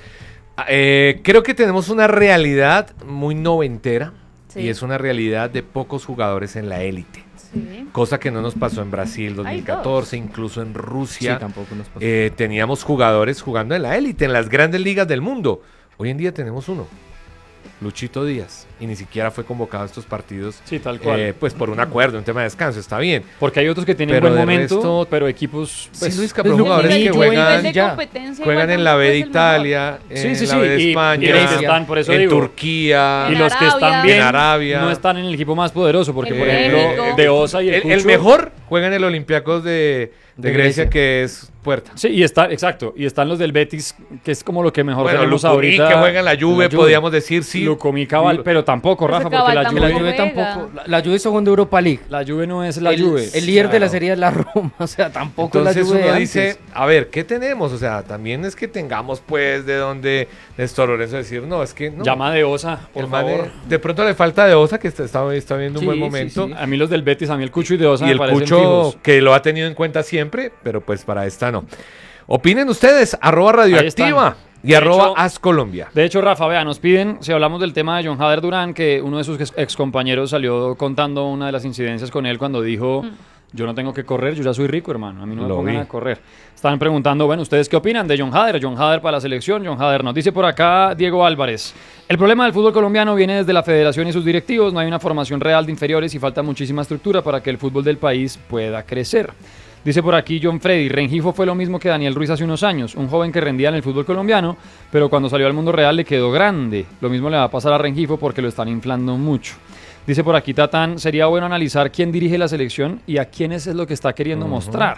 Speaker 2: eh, creo que tenemos una realidad muy noventera.
Speaker 3: Sí.
Speaker 2: Y es una realidad de pocos jugadores en la élite.
Speaker 3: Sí.
Speaker 2: Cosa que no nos pasó en Brasil dos
Speaker 3: Hay
Speaker 2: mil catorce, incluso en
Speaker 4: Sí,
Speaker 2: Rusia.
Speaker 4: tampoco nos pasó.
Speaker 2: Eh, teníamos jugadores jugando en la élite, en las grandes ligas del mundo. Hoy en día tenemos uno, Luchito Díaz, y ni siquiera fue convocado a estos partidos,
Speaker 1: Sí, tal cual.
Speaker 2: eh, pues por un acuerdo, un tema de descanso, está bien.
Speaker 1: Porque hay otros que tienen
Speaker 2: Pero
Speaker 1: buen
Speaker 2: de
Speaker 1: momento,
Speaker 2: resto-
Speaker 1: pero equipos... pues,
Speaker 2: sí, Luis,
Speaker 4: pues,
Speaker 2: pero
Speaker 4: Lu-
Speaker 2: jugadores
Speaker 4: nivel
Speaker 2: que
Speaker 4: de
Speaker 2: juegan,
Speaker 4: ya.
Speaker 3: competencia
Speaker 2: juegan
Speaker 3: igual
Speaker 2: en la B de
Speaker 3: tampoco es el mejor.
Speaker 2: Italia,
Speaker 1: Sí,
Speaker 2: en
Speaker 1: sí,
Speaker 2: la
Speaker 1: sí,
Speaker 2: B de
Speaker 1: y-
Speaker 2: España,
Speaker 1: y los que
Speaker 4: Grecia,
Speaker 1: están, por eso
Speaker 2: en
Speaker 1: digo,
Speaker 2: Turquía,
Speaker 1: y
Speaker 3: En
Speaker 1: los que están
Speaker 3: Arabia.
Speaker 1: bien
Speaker 2: En Arabia.
Speaker 1: no están en el equipo más poderoso, porque
Speaker 3: En
Speaker 1: por
Speaker 2: México.
Speaker 1: ejemplo, De Osa y el,
Speaker 2: el, el
Speaker 1: Cucho-
Speaker 2: mejor juega en el Olympiacos de, de
Speaker 4: De
Speaker 2: Grecia,
Speaker 4: Grecia.
Speaker 2: que es Puerta.
Speaker 1: Sí, y está, exacto, y están los del Betis, que es como lo que mejor
Speaker 2: Bueno,
Speaker 1: tenemos
Speaker 2: Lucumí,
Speaker 1: ahorita.
Speaker 2: que juega en la Juve,
Speaker 4: la Juve.
Speaker 2: podríamos decir, sí.
Speaker 1: Lucumí, Cabal,
Speaker 2: Lu-
Speaker 1: pero tampoco,
Speaker 3: Pero
Speaker 1: Rafa,
Speaker 3: ese
Speaker 1: porque la
Speaker 3: Cabal
Speaker 4: Que la
Speaker 1: Juve,
Speaker 4: Juve
Speaker 3: juega.
Speaker 4: tampoco. La, la Juve está jugando Europa League.
Speaker 1: la Juve no es la
Speaker 4: el,
Speaker 1: Juve.
Speaker 4: el líder de la
Speaker 2: Claro.
Speaker 4: serie es la Roma. O sea, tampoco
Speaker 2: Entonces
Speaker 4: es la Juve
Speaker 2: uno
Speaker 4: de
Speaker 2: dice,
Speaker 4: antes.
Speaker 2: a ver, ¿qué tenemos? O sea, también es que tengamos pues de donde Néstor Lorenzo decir, no, es que no.
Speaker 1: Llama de Osa, por
Speaker 2: El man,
Speaker 1: favor.
Speaker 2: eh, de pronto le falta de Osa, que está, está, está viendo un
Speaker 4: Sí,
Speaker 2: buen
Speaker 4: sí,
Speaker 2: momento.
Speaker 4: sí.
Speaker 1: A mí los del Betis, a mí el Cucho y de Osa
Speaker 2: Y
Speaker 1: me
Speaker 2: el
Speaker 1: parecen
Speaker 2: Cucho,
Speaker 1: fijos.
Speaker 2: que lo ha tenido en cuenta siempre, pero pues para esta no. Opinen ustedes, arroba radioactiva y
Speaker 1: De
Speaker 2: arroba
Speaker 1: hecho-
Speaker 2: As Colombia.
Speaker 1: De hecho, Rafa, vea, nos piden, si hablamos del tema de John Hader Durán, que uno de sus ex- excompañeros salió contando una de las incidencias con él cuando dijo, yo no tengo que correr, yo ya soy rico, hermano, a mí no me
Speaker 2: Lo
Speaker 1: pongan
Speaker 2: vi.
Speaker 1: a correr. Estaban preguntando, bueno, ¿ustedes qué opinan de John Hader? John Hader para la selección, John Hader nos dice por acá Diego Álvarez. El problema del fútbol colombiano viene desde la federación y sus directivos, no hay una formación real de inferiores y falta muchísima estructura para que el fútbol del país pueda crecer. Dice por aquí John Freddy, Rengifo fue lo mismo que Daniel Ruiz hace unos años, un joven que rendía en el fútbol colombiano, pero cuando salió al mundo real le quedó grande. Lo mismo le va a pasar a Rengifo porque lo están inflando mucho. Dice por aquí Tatán, sería bueno analizar quién dirige la selección y a quiénes es lo que está queriendo uh-huh. mostrar.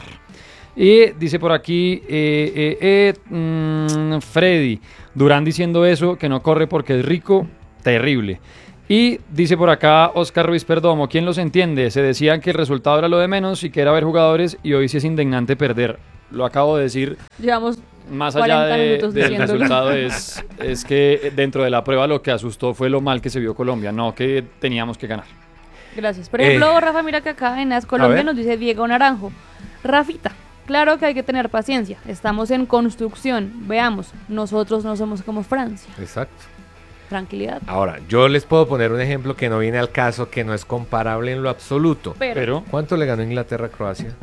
Speaker 1: Y dice por aquí eh, eh, eh, mmm, Freddy, Durán diciendo eso, que no corre porque es rico, terrible. Y dice por acá Oscar Ruiz Perdomo, ¿quién los entiende? Se decían que el resultado era lo de menos y que era ver jugadores y hoy sí es indignante perder. Lo acabo de decir.
Speaker 3: Llevamos
Speaker 1: más allá de, del resultado es, es que dentro de la prueba lo que asustó fue lo mal que se vio Colombia, no que teníamos que ganar.
Speaker 3: Gracias. Por ejemplo, eh, Rafa, mira que acá en As Colombia nos dice Diego Naranjo. Rafita, claro que hay que tener paciencia. Estamos en construcción. Veamos, nosotros no somos como Francia.
Speaker 2: Exacto.
Speaker 3: Tranquilidad.
Speaker 2: Ahora, yo les puedo poner un ejemplo que no viene al caso, que no es comparable en lo absoluto.
Speaker 3: Pero,
Speaker 1: Pero
Speaker 2: ¿cuánto le ganó Inglaterra a Croacia?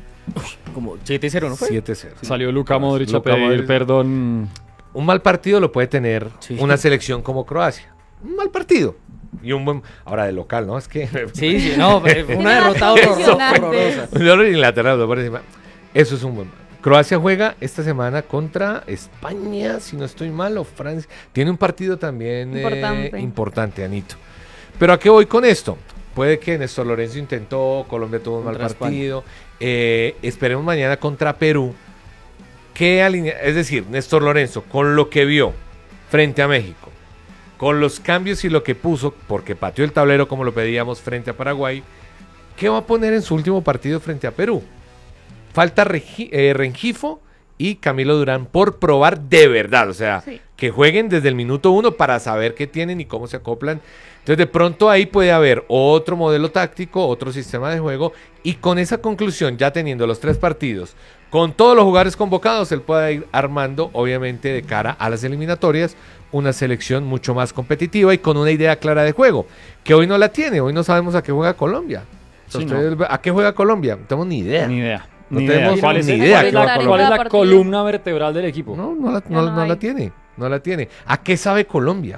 Speaker 4: Como siete cero, ¿no fue?
Speaker 2: siete cero.
Speaker 1: Salió Luka Modric
Speaker 2: Luka
Speaker 1: a pedir
Speaker 2: Modric.
Speaker 1: perdón.
Speaker 2: Un mal partido lo puede tener
Speaker 4: sí.
Speaker 2: una selección como Croacia. Un mal partido. Y un buen... Ahora de local, ¿no? Es que...
Speaker 4: Sí, sí, no, fue una derrota horrorosa. horrorosa.
Speaker 2: Inglaterra, por encima. Eso es un buen... Croacia juega esta semana contra España, si no estoy mal, o Francia. Tiene un partido también importante, eh, importante Anito. Pero ¿a qué voy con esto? Puede que Néstor Lorenzo intentó, Colombia tuvo un contra mal partido. Eh, esperemos mañana contra Perú. ¿Qué alinea? Es decir, Néstor Lorenzo, con lo que vio frente a México, con los cambios y lo que puso, porque pateó el tablero como lo pedíamos frente a Paraguay, ¿qué va a poner en su último partido frente a Perú? Falta Regi- eh, Rengifo y Camilo Durán por probar de verdad, o sea, sí. que jueguen desde el minuto uno para saber qué tienen y cómo se acoplan. Entonces de pronto ahí puede haber otro modelo táctico, otro sistema de juego, y con esa conclusión, ya teniendo los tres partidos, con todos los jugadores convocados, él puede ir armando, obviamente de cara a las eliminatorias, una selección mucho más competitiva y con una idea clara de juego, que hoy no la tiene, hoy no sabemos a qué juega Colombia. Sí, Ustedes, no. ¿A qué juega Colombia? No tenemos ni idea.
Speaker 1: Ni idea.
Speaker 2: No
Speaker 1: ni
Speaker 2: tenemos
Speaker 1: idea. ¿Cuál es,
Speaker 2: ni
Speaker 1: idea?
Speaker 2: idea
Speaker 1: ¿Cuál es la, cuál es la columna vertebral del equipo?
Speaker 2: No, no la, no, no, no la tiene, no la tiene. ¿A qué sabe Colombia?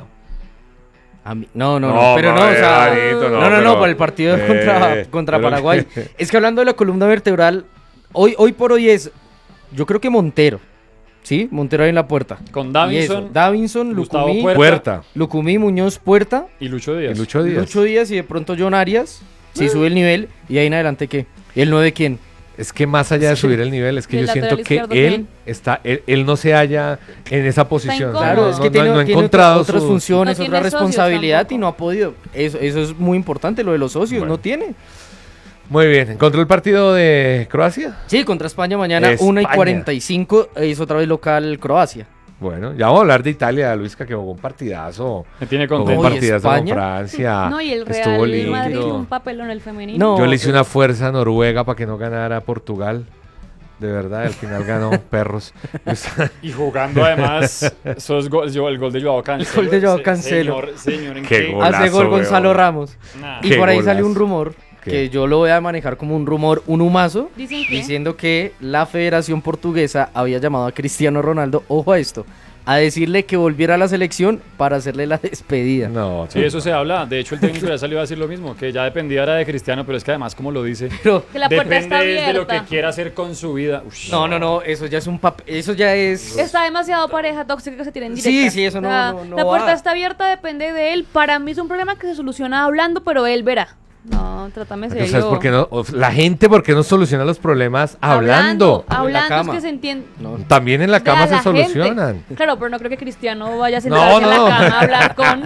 Speaker 4: A mí, no, no, no, no, pero no, o sea,
Speaker 2: Anito,
Speaker 4: no, no, no, no, por el partido eh, contra, contra pero, Paraguay. Es que hablando de la columna vertebral, hoy, hoy por hoy es, yo creo que Montero, ¿sí? Montero ahí en la puerta.
Speaker 1: Con Davinson,
Speaker 4: Davinson,
Speaker 1: Gustavo
Speaker 4: Lucumí,
Speaker 2: Puerta,
Speaker 4: Lucumí, Muñoz, Puerta.
Speaker 1: Y Lucho Díaz.
Speaker 2: Y Lucho Díaz.
Speaker 4: Lucho Díaz y de pronto John Arias, si eh. sube el nivel, y ahí en adelante, ¿qué? ¿Y el nueve quién?
Speaker 2: Es que más allá de subir el nivel, es que yo siento que él
Speaker 3: ¿quién?
Speaker 2: está, él, él no se halla en esa posición.
Speaker 4: Claro,
Speaker 2: no,
Speaker 4: es que
Speaker 2: no,
Speaker 4: tiene,
Speaker 2: no, no ha
Speaker 4: tiene
Speaker 2: encontrado
Speaker 4: otras
Speaker 2: su...
Speaker 4: funciones,
Speaker 3: no
Speaker 4: otra responsabilidad y no ha podido. Eso, eso es muy importante, lo de los socios, bueno. no tiene.
Speaker 2: Muy bien, ¿encontró el partido de Croacia?
Speaker 4: Sí, contra España mañana, España. una y cuarenta y cinco, es otra vez local Croacia.
Speaker 2: Bueno, ya vamos a hablar de Italia, Luisca, que jugó un partidazo.
Speaker 1: Me tiene
Speaker 2: contento. Jugó un partidazo con Francia.
Speaker 3: No, y el Real
Speaker 2: Estuvo lindo.
Speaker 3: Madrid un papelón el femenino.
Speaker 2: No, yo le hice una fuerza a Noruega para que no ganara Portugal. De verdad, al final ganó perros.
Speaker 1: Y jugando además, eso es gol, el gol de Joao Cancelo.
Speaker 4: El gol de Joao Cancelo.
Speaker 1: Señor, señor, ¿en
Speaker 2: qué
Speaker 1: qué?
Speaker 2: golazo,
Speaker 4: hace gol Gonzalo
Speaker 2: weón.
Speaker 4: Ramos.
Speaker 1: Nah.
Speaker 4: Y por ahí
Speaker 2: golazo.
Speaker 4: sale un rumor, ¿Qué? que yo lo voy a manejar como un rumor, un humazo, diciendo que la Federación Portuguesa había llamado a Cristiano Ronaldo, ojo a esto, a decirle que volviera a la selección para hacerle la despedida.
Speaker 2: No,
Speaker 1: sí, eso se habla. De hecho, el técnico ya salió a decir lo mismo, que ya dependía era de Cristiano, pero es que además, como lo dice,
Speaker 4: pero
Speaker 3: que la puerta está
Speaker 1: depende de lo
Speaker 3: abierta.
Speaker 1: que quiera hacer con su vida. Ush,
Speaker 4: no, no, no, eso ya es un papel, eso ya es...
Speaker 3: Está demasiado pareja tóxica que se tienen directa.
Speaker 4: Sí, sí, eso no,
Speaker 3: la,
Speaker 4: no, no
Speaker 3: La puerta
Speaker 4: va.
Speaker 3: está abierta, depende de él. Para mí es un problema que se soluciona hablando, pero él verá. No, trátame serio.
Speaker 2: ¿Sabes por qué no? La gente, ¿por qué no soluciona los problemas hablando?
Speaker 3: Hablando, hablando
Speaker 4: cama.
Speaker 3: es que se entiende.
Speaker 2: No, también en la cama se solucionan.
Speaker 3: Gente. Claro, pero no creo que Cristiano vaya a sentarse
Speaker 2: no, no.
Speaker 3: en la cama a hablar con...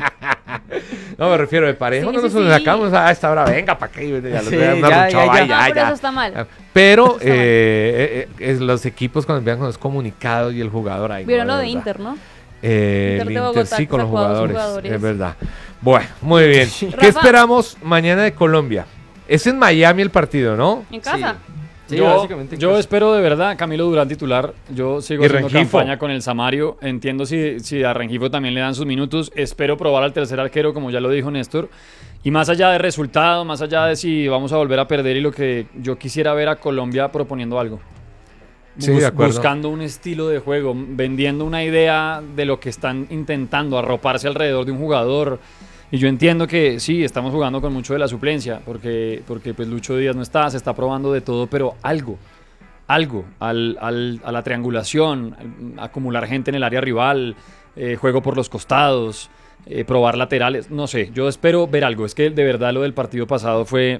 Speaker 2: No, me refiero de pareja,
Speaker 3: Sí,
Speaker 2: no
Speaker 3: sí,
Speaker 2: nos
Speaker 3: sí.
Speaker 2: sacamos a esta hora, venga, ¿para qué? Ya lo
Speaker 4: Sí,
Speaker 2: traen una
Speaker 4: ya,
Speaker 2: ruchada,
Speaker 4: ya,
Speaker 2: ay,
Speaker 3: ya.
Speaker 2: ay,
Speaker 3: No, pero
Speaker 2: ya.
Speaker 3: eso está mal.
Speaker 2: Pero
Speaker 3: Está mal.
Speaker 2: eh, eh, eh, los equipos cuando vean con los comunicados y el jugador ahí.
Speaker 3: Vieron
Speaker 2: no,
Speaker 3: lo de
Speaker 2: verdad.
Speaker 3: Inter, ¿no?
Speaker 2: Eh,
Speaker 3: Inter
Speaker 2: el
Speaker 3: de
Speaker 2: Inter
Speaker 3: Bogotá,
Speaker 2: sí
Speaker 3: que
Speaker 2: con los
Speaker 3: sacó a dos
Speaker 2: jugadores,
Speaker 3: jugadores.
Speaker 2: es verdad. Bueno, muy bien. ¿Qué
Speaker 3: Rafa.
Speaker 2: esperamos mañana de Colombia? Es en Miami el partido, ¿no?
Speaker 3: En casa.
Speaker 4: Sí,
Speaker 1: yo
Speaker 4: básicamente en
Speaker 1: yo
Speaker 4: casa.
Speaker 1: espero de verdad Camilo Durán titular. Yo sigo
Speaker 2: Y
Speaker 1: haciendo
Speaker 2: Rengifo.
Speaker 1: campaña con el Samario. Entiendo si, si a Rengifo también le dan sus minutos. Espero probar al tercer arquero, como ya lo dijo Néstor. Y más allá de resultado, más allá de si vamos a volver a perder y lo que yo quisiera ver a Colombia proponiendo algo.
Speaker 2: Sí,
Speaker 1: Bus-
Speaker 2: de acuerdo.
Speaker 1: buscando un estilo de juego, vendiendo una idea de lo que están intentando, arroparse alrededor de un jugador. Y yo entiendo que sí, estamos jugando con mucho de la suplencia, porque, porque pues Lucho Díaz no está, se está probando de todo, pero algo, algo, al, al, a la triangulación, acumular gente en el área rival, eh, juego por los costados, eh, probar laterales, no sé, yo espero ver algo, es que de verdad lo del partido pasado fue...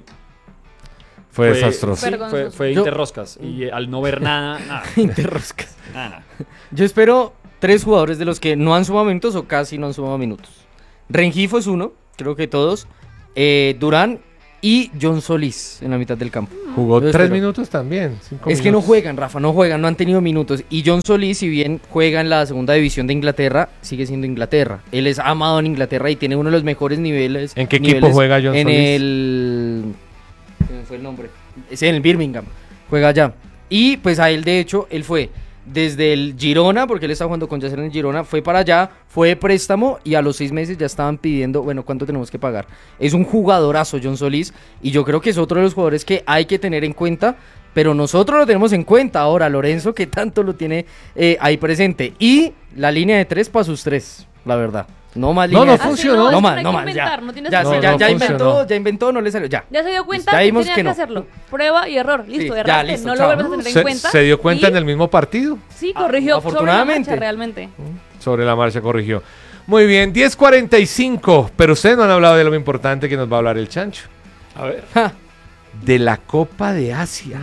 Speaker 2: Fue desastroso.
Speaker 1: Sí, fue,
Speaker 3: Vergonzoso.
Speaker 1: fue
Speaker 4: Yo-
Speaker 1: interroscas, y eh, al no ver nada, nada,
Speaker 4: Interroscas.
Speaker 1: nada, nada.
Speaker 4: Yo espero tres jugadores de los que no han sumado minutos o casi no han sumado minutos. Rengifo es uno, creo que todos. Eh, Durán y John Solís en la mitad del campo.
Speaker 2: Jugó
Speaker 4: Yo
Speaker 2: tres
Speaker 4: espero.
Speaker 2: minutos también. cinco
Speaker 4: Es que no
Speaker 2: minutos.
Speaker 4: juegan, Rafa, no juegan, no han tenido minutos. Y John Solís, si bien juega en la segunda división de Inglaterra, sigue siendo Inglaterra. Él es amado en Inglaterra y tiene uno de los mejores niveles.
Speaker 2: ¿En qué equipo
Speaker 4: niveles
Speaker 2: juega John
Speaker 4: en
Speaker 2: Solís?
Speaker 4: el... ¿Qué fue el nombre? Es en el Birmingham, juega allá. Y pues a él, de hecho, él fue desde el Girona, porque él está jugando con Yacer en el Girona, fue para allá, fue de préstamo y a los seis meses ya estaban pidiendo, bueno, ¿cuánto tenemos que pagar? Es un jugadorazo John Solís y yo creo que es otro de los jugadores que hay que tener en cuenta, pero nosotros lo tenemos en cuenta ahora, Lorenzo, que tanto lo tiene eh, ahí presente. Y la línea de tres para sus tres, la verdad. No más
Speaker 2: No,
Speaker 4: línea
Speaker 2: no
Speaker 4: de tres.
Speaker 2: funcionó.
Speaker 3: Ah, sí,
Speaker 4: No
Speaker 3: no,
Speaker 4: más,
Speaker 3: hay
Speaker 4: no
Speaker 3: que
Speaker 4: más, ya.
Speaker 3: inventar, no tienes
Speaker 4: Ya,
Speaker 3: que
Speaker 4: sí,
Speaker 2: No,
Speaker 4: ya,
Speaker 3: inventar.
Speaker 4: ya
Speaker 2: no
Speaker 4: inventó,
Speaker 2: funcionó.
Speaker 4: ya inventó, no le salió, ya.
Speaker 3: Ya se dio cuenta
Speaker 4: Ya
Speaker 3: que
Speaker 4: vimos
Speaker 3: tenía
Speaker 4: que
Speaker 3: que,
Speaker 4: no.
Speaker 3: hacerlo. Prueba y error. Listo,
Speaker 4: Sí,
Speaker 3: erraste.
Speaker 4: ya, listo,
Speaker 3: no
Speaker 4: chao.
Speaker 3: lo vuelves a tener
Speaker 2: Se,
Speaker 3: en cuenta.
Speaker 2: se dio cuenta
Speaker 3: y-
Speaker 2: en el mismo partido.
Speaker 3: Sí, corrigió.
Speaker 4: Ah, afortunadamente.
Speaker 3: Sobre la marcha, realmente.
Speaker 2: Sobre la marcha corrigió. Muy bien, diez cuarenta y cinco. Pero ustedes no han hablado de lo importante que nos va a hablar el Chancho.
Speaker 1: A ver.
Speaker 4: Ja,
Speaker 2: De la Copa de Asia.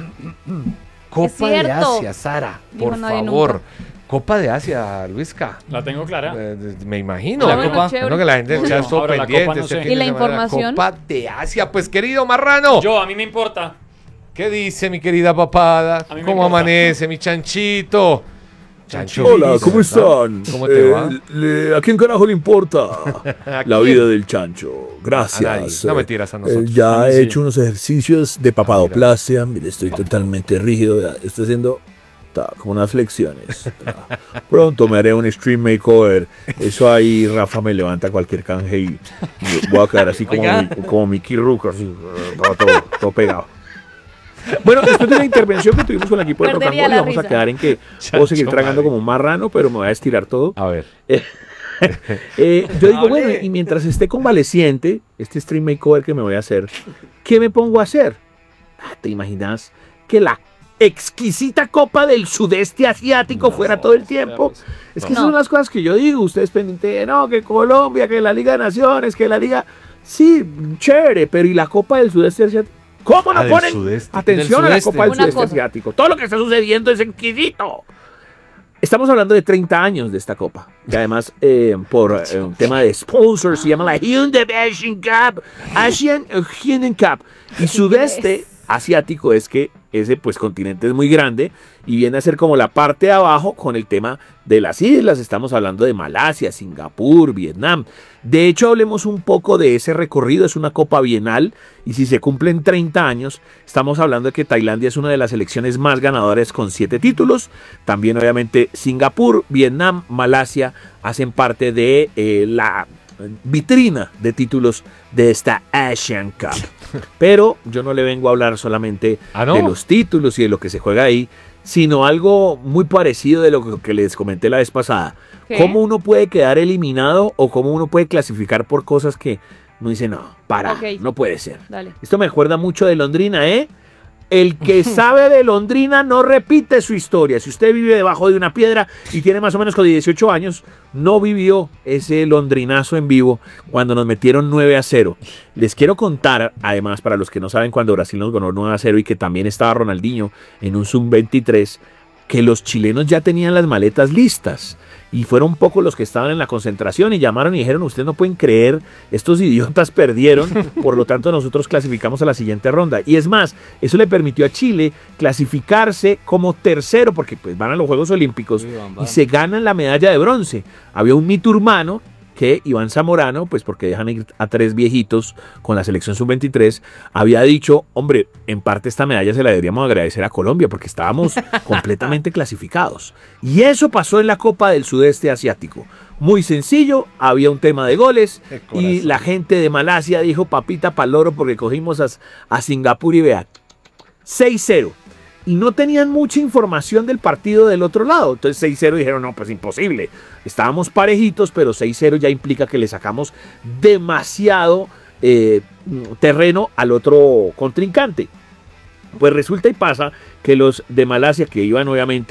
Speaker 2: Copa de
Speaker 3: cierto.
Speaker 2: Asia, Sara.
Speaker 3: Dijo
Speaker 2: Por
Speaker 3: nadie
Speaker 2: favor.
Speaker 3: nunca.
Speaker 2: Copa de Asia, Luisca.
Speaker 1: La tengo clara.
Speaker 2: Eh, me imagino.
Speaker 4: La
Speaker 3: bueno,
Speaker 4: Copa.
Speaker 3: chévere.
Speaker 2: Bueno, que la gente del
Speaker 1: No,
Speaker 2: chat
Speaker 1: no,
Speaker 2: estuvo
Speaker 1: ahora la
Speaker 2: pendiente.
Speaker 1: Copa no
Speaker 2: este
Speaker 1: sé.
Speaker 2: fin
Speaker 3: ¿Y la
Speaker 2: de semana,
Speaker 3: información?
Speaker 2: Copa de Asia. Pues, querido Marrano.
Speaker 1: Yo, a mí me importa.
Speaker 2: ¿Qué dice mi querida papada?
Speaker 1: A mí me
Speaker 2: ¿Cómo
Speaker 1: importa.
Speaker 2: amanece mi chanchito? Chancho.
Speaker 5: Hola,
Speaker 2: Luis,
Speaker 5: ¿cómo
Speaker 2: ¿no?
Speaker 5: están?
Speaker 2: ¿Cómo te
Speaker 5: Eh,
Speaker 2: va?
Speaker 5: le- ¿A quién carajo le importa
Speaker 2: ¿A
Speaker 5: la
Speaker 2: quién?
Speaker 5: vida del chancho?
Speaker 2: A nadie.
Speaker 5: Gracias.
Speaker 2: No
Speaker 5: Eh,
Speaker 2: mentiras a
Speaker 5: eh,
Speaker 2: nosotros.
Speaker 5: ya
Speaker 1: A mí
Speaker 5: he
Speaker 1: sí.
Speaker 5: hecho unos ejercicios de papadoplastia. Mire, estoy totalmente rígido. ya, Estoy haciendo ta, como unas flexiones. ta. Pronto me haré un stream makeover. Eso ahí Rafa me levanta cualquier canje y y voy a quedar así como,
Speaker 4: Oiga.
Speaker 5: mi- como Mickey Rourke, así, eh, todo, todo, todo pegado. Bueno, después de la intervención que tuvimos con el equipo de
Speaker 3: Perdería
Speaker 5: Rocangol,
Speaker 3: la
Speaker 5: vamos a
Speaker 3: risa.
Speaker 5: quedar en que puedo seguir
Speaker 2: Chancho
Speaker 5: tragando
Speaker 2: madre.
Speaker 5: como un marrano, pero me voy a estirar todo.
Speaker 2: A ver.
Speaker 5: Eh, yo digo,
Speaker 4: Hable.
Speaker 5: bueno, y mientras esté convaleciente, este stream makeover que me voy a hacer, ¿qué me pongo a hacer? Ah, ¿te imaginas que la exquisita Copa del Sudeste Asiático fuera todo el tiempo? Es que
Speaker 3: No.
Speaker 5: esas son las cosas que yo digo. Ustedes pendientes de, no, que Colombia, que la Liga de Naciones, que la Liga... Sí, chévere, pero ¿y la Copa del Sudeste Asiático? ¿Cómo
Speaker 2: Ah,
Speaker 5: no
Speaker 2: del
Speaker 5: ponen
Speaker 2: sudeste.
Speaker 5: atención
Speaker 4: Del
Speaker 5: a la
Speaker 4: sudeste.
Speaker 5: Copa del
Speaker 3: Una
Speaker 5: Sudeste
Speaker 3: cosa.
Speaker 5: Asiático? Todo lo que está sucediendo es exquisito. Estamos hablando de treinta años de esta copa, que además eh, por eh, un tema de sponsors se llama la Hyundai Asian Cup, Asian Hyundai Cup. Y sudeste asiático es que ese pues continente es muy grande y viene a ser como la parte de abajo con el tema de las islas. Estamos hablando de Malasia, Singapur, Vietnam. De hecho, hablemos un poco de ese recorrido. Es una copa bienal y si se cumplen treinta años, estamos hablando de que Tailandia es una de las selecciones más ganadoras con siete títulos. También obviamente Singapur, Vietnam, Malasia hacen parte de eh, la vitrina de títulos de esta Asian Cup. Pero yo no le vengo a hablar solamente
Speaker 2: ¿Ah, no?
Speaker 5: de los títulos y de lo que se juega ahí, sino algo muy parecido de lo que les comenté la vez pasada.
Speaker 3: ¿Qué?
Speaker 5: Cómo uno puede quedar eliminado o cómo uno puede clasificar por cosas que uno dice, no, para,
Speaker 3: Ok.
Speaker 5: no puede ser.
Speaker 3: Dale.
Speaker 5: Esto me recuerda mucho de Londrina, ¿eh? El que sabe de Londrina no repite su historia. Si usted vive debajo de una piedra y tiene más o menos con dieciocho años, no vivió ese londrinazo en vivo cuando nos metieron nueve a cero. Les quiero contar, además, para los que no saben, cuando Brasil nos ganó nueve a cero y que también estaba Ronaldinho en un sub veintitrés, que los chilenos ya tenían las maletas listas. Y fueron pocos los que estaban en la concentración y llamaron y dijeron, ustedes no pueden creer, estos idiotas perdieron, por lo tanto nosotros clasificamos a la siguiente ronda. Y es más, eso le permitió a Chile clasificarse como tercero, porque pues van a los Juegos Olímpicos y se ganan la medalla de bronce. Había un mito urbano que Iván Zamorano, pues porque dejan ir a tres viejitos con la selección sub veintitrés, había dicho, hombre, en parte esta medalla se la deberíamos agradecer a Colombia porque estábamos completamente clasificados. Y eso pasó en la Copa del Sudeste Asiático. Muy sencillo, había un tema de goles y la gente de Malasia dijo, papita paloro, porque cogimos a, a Singapur y vean, seis cero. Y no tenían mucha información del partido del otro lado. Entonces seis cero dijeron, no, pues imposible. Estábamos parejitos, pero seis cero ya implica que le sacamos demasiado eh, terreno al otro contrincante. Pues resulta y pasa que los de Malasia, que iban obviamente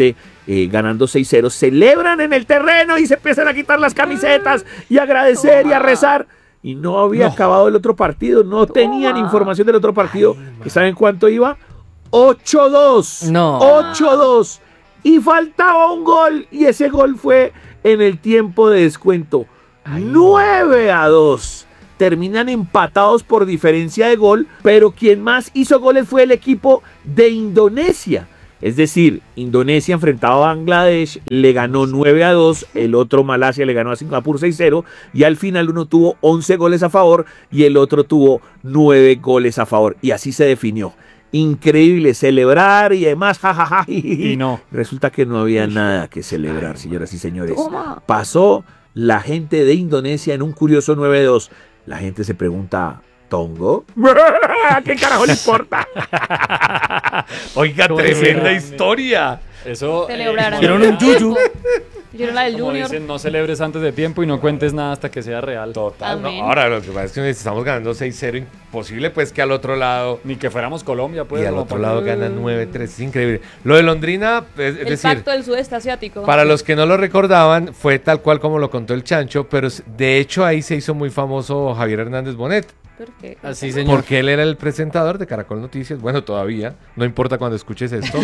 Speaker 5: eh, ganando seis cero, celebran en el terreno y se empiezan a quitar las camisetas y a agradecer y a rezar. Y no había
Speaker 1: No.
Speaker 5: acabado el otro partido, no tenían información del otro partido. ¿Y saben cuánto iba? ocho dos.
Speaker 4: No.
Speaker 5: ocho dos. Y faltaba un gol y ese gol fue en el tiempo de descuento. nueve a dos. Terminan empatados por diferencia de gol, pero quien más hizo goles fue el equipo de Indonesia. Es decir, Indonesia enfrentaba a Bangladesh, le ganó nueve a dos, el otro Malasia le ganó a Singapur seis cero y al final uno tuvo once goles a favor y el otro tuvo nueve goles a favor. Y así se definió. Increíble, celebrar y demás, jajaja.
Speaker 1: Y no.
Speaker 5: Resulta que no había nada que celebrar, señoras y señores.
Speaker 3: Toma.
Speaker 5: Pasó la gente de Indonesia en un curioso nueve dos. La gente se pregunta, ¿Tongo? ¿Qué carajo le importa?
Speaker 2: Oiga,
Speaker 1: ¿Cómo
Speaker 2: tremenda
Speaker 1: será?
Speaker 2: historia.
Speaker 1: Eso.
Speaker 3: Celebraron.
Speaker 4: Hicieron un yuyu.
Speaker 3: Hicieron la del
Speaker 1: Como
Speaker 3: Junior.
Speaker 1: dicen, no celebres antes de tiempo y no cuentes nada hasta que sea real.
Speaker 2: Total, ¿no?
Speaker 3: Amén.
Speaker 2: Ahora lo que pasa es que estamos ganando seis cero, imposible pues que al otro lado...
Speaker 1: Ni que fuéramos Colombia, pues.
Speaker 2: y al
Speaker 1: como
Speaker 2: otro
Speaker 1: para-
Speaker 2: lado ganan nueve tres, es increíble. Lo de Londrina, es, es
Speaker 3: El
Speaker 2: decir,
Speaker 3: pacto del sudeste asiático.
Speaker 2: para los que no lo recordaban, fue tal cual como lo contó el Chancho, pero s- de hecho ahí se hizo muy famoso Javier Hernández Bonet,
Speaker 3: Perfecto.
Speaker 4: Así, señor.
Speaker 2: porque él era el presentador de Caracol Noticias, bueno, todavía, no importa cuando escuches esto,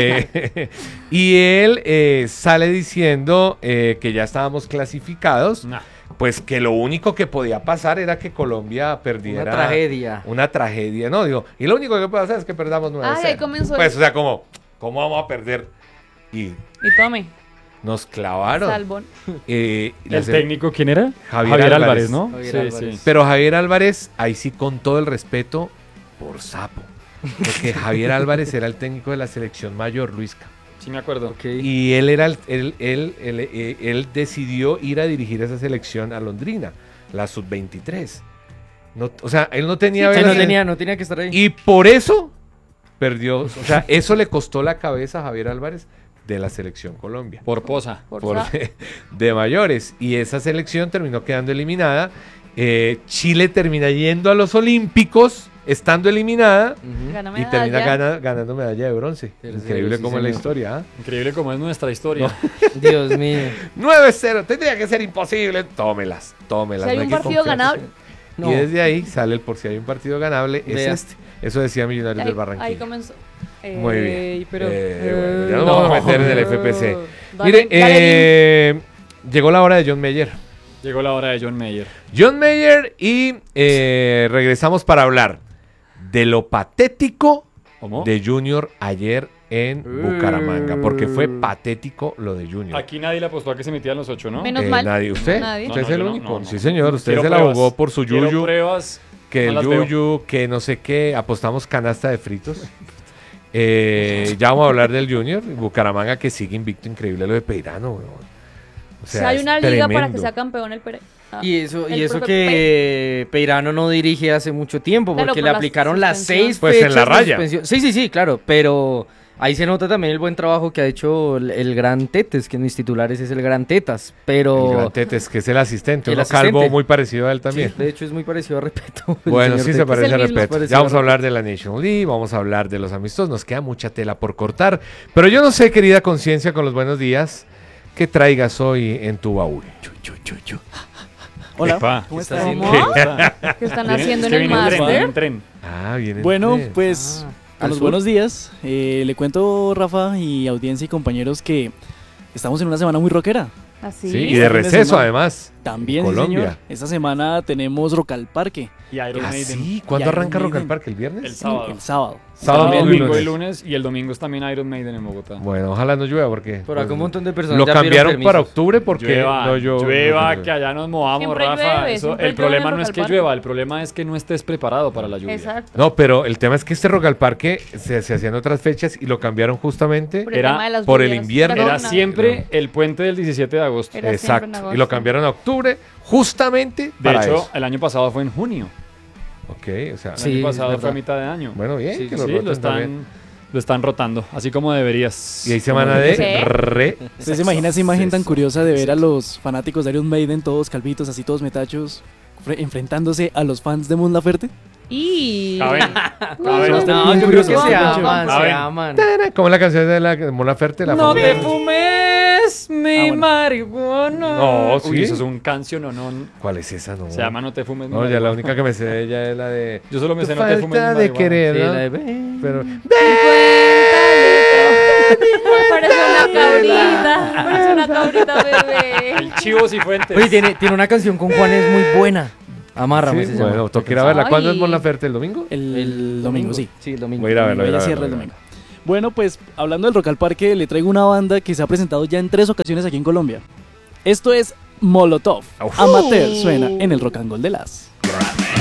Speaker 2: eh, y él eh, sale diciendo eh, que ya estábamos clasificados,
Speaker 1: Nah.
Speaker 2: pues que lo único que podía pasar era que Colombia perdiera.
Speaker 4: Una tragedia.
Speaker 2: Una tragedia, no, digo, y lo único que puede pasar es que perdamos nueve
Speaker 3: Ay, ahí comenzó el-
Speaker 2: Pues, o sea, como, ¿cómo vamos a perder? Y
Speaker 3: Y tome,
Speaker 2: nos clavaron.
Speaker 3: salbón.
Speaker 2: Eh, la
Speaker 1: ¿El
Speaker 2: se-
Speaker 1: técnico quién era?
Speaker 2: Javier
Speaker 1: Álvarez,
Speaker 2: Álvarez.
Speaker 1: ¿no?
Speaker 4: Javier
Speaker 1: sí,
Speaker 4: Álvarez.
Speaker 1: sí.
Speaker 2: Pero Javier Álvarez, ahí sí con todo el respeto, por sapo. Porque Javier Álvarez era el técnico de la selección mayor, Luisca.
Speaker 1: Sí, me acuerdo.
Speaker 4: Ok.
Speaker 2: Y él era el- él, él, él, eh, él decidió ir a dirigir esa selección a Londrina, la sub veintitrés. No, o sea, él no tenía...
Speaker 4: Sí,
Speaker 2: velas
Speaker 4: no
Speaker 2: en-
Speaker 4: tenía, no tenía que estar ahí.
Speaker 2: Y por eso perdió, o sea, eso le costó la cabeza a Javier Álvarez de la selección Colombia.
Speaker 1: Por posa.
Speaker 3: Por
Speaker 2: por
Speaker 3: sa-
Speaker 2: de, de mayores. Y esa selección terminó quedando eliminada. Eh, Chile termina yendo a los Olímpicos, estando eliminada,
Speaker 4: Ujú.
Speaker 3: Gana
Speaker 2: y termina
Speaker 3: medalla.
Speaker 2: gana- ganando medalla de bronce.
Speaker 4: Tercero,
Speaker 2: Increíble
Speaker 4: sí,
Speaker 2: como es la
Speaker 4: señor.
Speaker 2: historia. ¿ah?
Speaker 1: Increíble como es nuestra historia.
Speaker 4: Dios mío.
Speaker 2: nueve cero, tendría que ser imposible. Tómelas, tómelas.
Speaker 3: Si hay
Speaker 2: no
Speaker 3: un
Speaker 2: que
Speaker 3: partido
Speaker 2: confiarse.
Speaker 3: ganable.
Speaker 4: No.
Speaker 2: Y desde ahí sale el por si hay un partido ganable, es
Speaker 4: Vea.
Speaker 2: este. Eso decía Millonarios
Speaker 3: Ahí,
Speaker 2: del Barranquilla.
Speaker 3: ahí comenzó.
Speaker 2: Muy bien.
Speaker 3: Ey, pero,
Speaker 2: Eh, bueno, ya
Speaker 3: eh,
Speaker 2: nos vamos a meter en el F P C.
Speaker 3: Dale,
Speaker 2: Mire,
Speaker 3: dale,
Speaker 2: eh, llegó la hora de John Mayer.
Speaker 1: Llegó la hora de John Mayer.
Speaker 2: John Mayer y eh, regresamos para hablar de lo patético
Speaker 1: ¿Cómo?
Speaker 2: de Junior ayer en Bucaramanga, porque fue patético lo de Junior.
Speaker 1: Aquí nadie le apostó a que se metían los ocho, ¿no?
Speaker 3: Menos
Speaker 2: Eh,
Speaker 3: mal.
Speaker 2: nadie, ¿usted?
Speaker 3: Nadie.
Speaker 2: ¿Usted
Speaker 1: No,
Speaker 2: es el
Speaker 1: yo no,
Speaker 2: único?
Speaker 1: no, no.
Speaker 2: Sí, señor, usted
Speaker 1: Quiero
Speaker 2: se la
Speaker 1: pruebas.
Speaker 2: jugó por su
Speaker 1: Quiero
Speaker 2: yuyu,
Speaker 1: pruebas.
Speaker 2: que
Speaker 1: no
Speaker 2: el
Speaker 1: las veo.
Speaker 2: yuyu, que no sé qué, apostamos canasta de fritos. Eh, ya vamos a hablar del Junior, Bucaramanga que sigue invicto, increíble lo de Peirano, weón. O
Speaker 3: Si hay
Speaker 2: es
Speaker 3: una liga para que
Speaker 2: tremendo.
Speaker 3: sea campeón el Pere. Ah,
Speaker 4: Y eso, y
Speaker 3: el
Speaker 4: eso
Speaker 3: profe
Speaker 4: que Peirano no dirige hace mucho tiempo,
Speaker 3: Claro,
Speaker 4: porque
Speaker 3: por
Speaker 4: le
Speaker 3: la
Speaker 4: aplicaron las
Speaker 3: suspensión.
Speaker 4: seis
Speaker 2: Pues en
Speaker 4: fechas
Speaker 2: la
Speaker 4: de
Speaker 2: raya.
Speaker 4: suspensión. Sí, sí, sí, claro, pero ahí se nota también el buen trabajo que ha hecho el, el Gran Tetes, que en mis titulares es el Gran Tetas, pero...
Speaker 2: El Gran Tetes, que es el asistente,
Speaker 4: El
Speaker 2: uno calvo
Speaker 4: asistente.
Speaker 2: muy parecido a él también.
Speaker 4: Sí, de hecho es muy parecido a Repeto. el
Speaker 2: Bueno,
Speaker 4: señor
Speaker 2: sí se
Speaker 4: Tetes.
Speaker 2: parece
Speaker 3: el
Speaker 2: a
Speaker 3: mismo.
Speaker 2: respeto.
Speaker 4: Parecido
Speaker 2: Ya vamos
Speaker 4: a
Speaker 2: a hablar de la National League, vamos a hablar de los amistosos, nos queda mucha tela por cortar. Pero yo no sé, querida conciencia, con los buenos días, ¿qué traigas hoy en tu baúl?
Speaker 6: Hola,
Speaker 1: Epa.
Speaker 6: ¿cómo
Speaker 4: ¿Qué está
Speaker 6: están?
Speaker 4: haciendo?
Speaker 3: ¿Cómo?
Speaker 1: ¿Qué
Speaker 3: ¿Qué están
Speaker 1: Viene-
Speaker 3: haciendo
Speaker 1: es
Speaker 3: en
Speaker 1: que
Speaker 3: el
Speaker 1: viene en tren, viene
Speaker 3: máster?
Speaker 1: en tren.
Speaker 2: Ah, bien.
Speaker 6: Bueno,
Speaker 2: bien.
Speaker 6: pues
Speaker 4: Ah,
Speaker 6: a
Speaker 4: ¿al
Speaker 6: los
Speaker 4: sur?
Speaker 6: buenos días. Eh, le cuento, Rafa y audiencia y compañeros, que estamos en una semana muy rockera.
Speaker 3: Así.
Speaker 2: Sí, y
Speaker 6: este
Speaker 2: de
Speaker 6: fin de
Speaker 2: receso
Speaker 6: semana.
Speaker 2: además.
Speaker 6: También,
Speaker 2: en
Speaker 6: sí,
Speaker 2: Colombia.
Speaker 6: señor. Esta semana tenemos Rock al Parque,
Speaker 1: Y Iron
Speaker 2: ¿Ah,
Speaker 1: Maiden.
Speaker 2: sí? ¿Cuándo
Speaker 6: Y Iron
Speaker 2: arranca Rock al
Speaker 6: Maiden.
Speaker 2: Parque? ¿El viernes?
Speaker 1: El sábado.
Speaker 6: el sábado.
Speaker 2: Sábado,
Speaker 1: También el
Speaker 2: domingo
Speaker 1: domingo
Speaker 2: y
Speaker 1: y lunes. Y el domingo es también Iron Maiden en Bogotá.
Speaker 2: Bueno, ojalá no llueva porque...
Speaker 4: Por acá
Speaker 2: pues,
Speaker 4: un montón de personas
Speaker 2: lo
Speaker 4: ya pidieron
Speaker 2: cambiaron para
Speaker 4: permisos.
Speaker 2: octubre porque
Speaker 1: Llueva,
Speaker 2: no yo
Speaker 1: llueva,
Speaker 2: no-
Speaker 1: que allá nos movamos,
Speaker 3: Siempre
Speaker 1: Rafa.
Speaker 3: llueve,
Speaker 1: Eso-
Speaker 3: siempre
Speaker 1: el
Speaker 3: llueve
Speaker 1: problema
Speaker 3: en
Speaker 1: no es
Speaker 3: Rock
Speaker 1: que
Speaker 3: al
Speaker 1: llueva,
Speaker 3: Parque.
Speaker 1: el problema es que no estés preparado para la lluvia.
Speaker 3: Exacto.
Speaker 2: No, pero el tema es que este Rock al Parque se, se hacían otras fechas y lo cambiaron justamente
Speaker 3: Por el
Speaker 1: Era
Speaker 3: tema de las
Speaker 2: por el
Speaker 3: lluvias.
Speaker 2: invierno.
Speaker 3: Era
Speaker 1: Era
Speaker 3: una-
Speaker 1: siempre el puente del diecisiete de agosto.
Speaker 3: Era siempre en
Speaker 2: exacto.
Speaker 3: agosto.
Speaker 2: Y lo cambiaron a octubre justamente
Speaker 1: De
Speaker 2: para
Speaker 1: hecho,
Speaker 2: eso.
Speaker 1: el año pasado fue en junio.
Speaker 2: Ok, o sea,
Speaker 1: El
Speaker 4: Sí,
Speaker 1: año
Speaker 4: es
Speaker 1: pasado
Speaker 4: verdad.
Speaker 1: fue a mitad de año.
Speaker 2: bueno, bien,
Speaker 4: Sí,
Speaker 2: que
Speaker 1: Sí,
Speaker 2: lo
Speaker 1: lo,
Speaker 2: roten también.
Speaker 1: están, lo están rotando, así como deberías.
Speaker 2: Y hay semana de
Speaker 3: Sí.
Speaker 2: re...
Speaker 6: ¿Usted se imagina esa imagen tan curiosa de ver a los fanáticos de Iron Maiden, todos calvitos, así todos metachos, fre- enfrentándose a los fans de Mon Laferte?
Speaker 3: Y...
Speaker 1: Caben.
Speaker 6: Caben.
Speaker 4: No, yo creo que se
Speaker 3: Curioso.
Speaker 4: aman,
Speaker 1: A
Speaker 4: se
Speaker 1: ver.
Speaker 4: aman.
Speaker 2: Como la canción de la de Mon Laferte, la
Speaker 1: No te
Speaker 2: famosa.
Speaker 1: fumes mi
Speaker 6: Ah, bueno.
Speaker 1: marihuana.
Speaker 2: No,
Speaker 1: Uy,
Speaker 2: ¿sí?
Speaker 1: eso es un canción o no.
Speaker 2: ¿Cuál es esa? No.
Speaker 1: Se llama No te fumes mi
Speaker 2: No, ya
Speaker 1: marihuana.
Speaker 2: la única que me sé de ella es la de.
Speaker 1: Yo solo me sé
Speaker 2: Tu
Speaker 1: No te fumes mi
Speaker 2: falta de
Speaker 1: marihuana.
Speaker 2: querer,
Speaker 4: Sí,
Speaker 2: ¿no?
Speaker 4: la de-
Speaker 2: Pero.
Speaker 3: Parece una cabrita. Parece una cabrita bebé.
Speaker 1: El Chivo Cifuentes.
Speaker 4: Oye, tiene, tiene una canción con Juanes muy buena. Amárrame,
Speaker 2: Sí,
Speaker 4: se llama.
Speaker 2: bueno, toca ir a verla. ¿Cuándo es
Speaker 3: Ay.
Speaker 2: Mon Laferte? ¿El domingo?
Speaker 6: El, domingo, sí.
Speaker 4: Sí, el domingo.
Speaker 2: Voy a ir a verlo. voy a ir a
Speaker 6: Ella
Speaker 2: verlo,
Speaker 6: cierra el
Speaker 2: voy a ir a
Speaker 6: domingo. Bueno, pues hablando del Rock al Parque, le traigo una banda que se ha presentado ya en tres ocasiones aquí en Colombia. Esto es Molotov.
Speaker 2: Uf.
Speaker 6: Amateur suena en el Rock and Roll de las.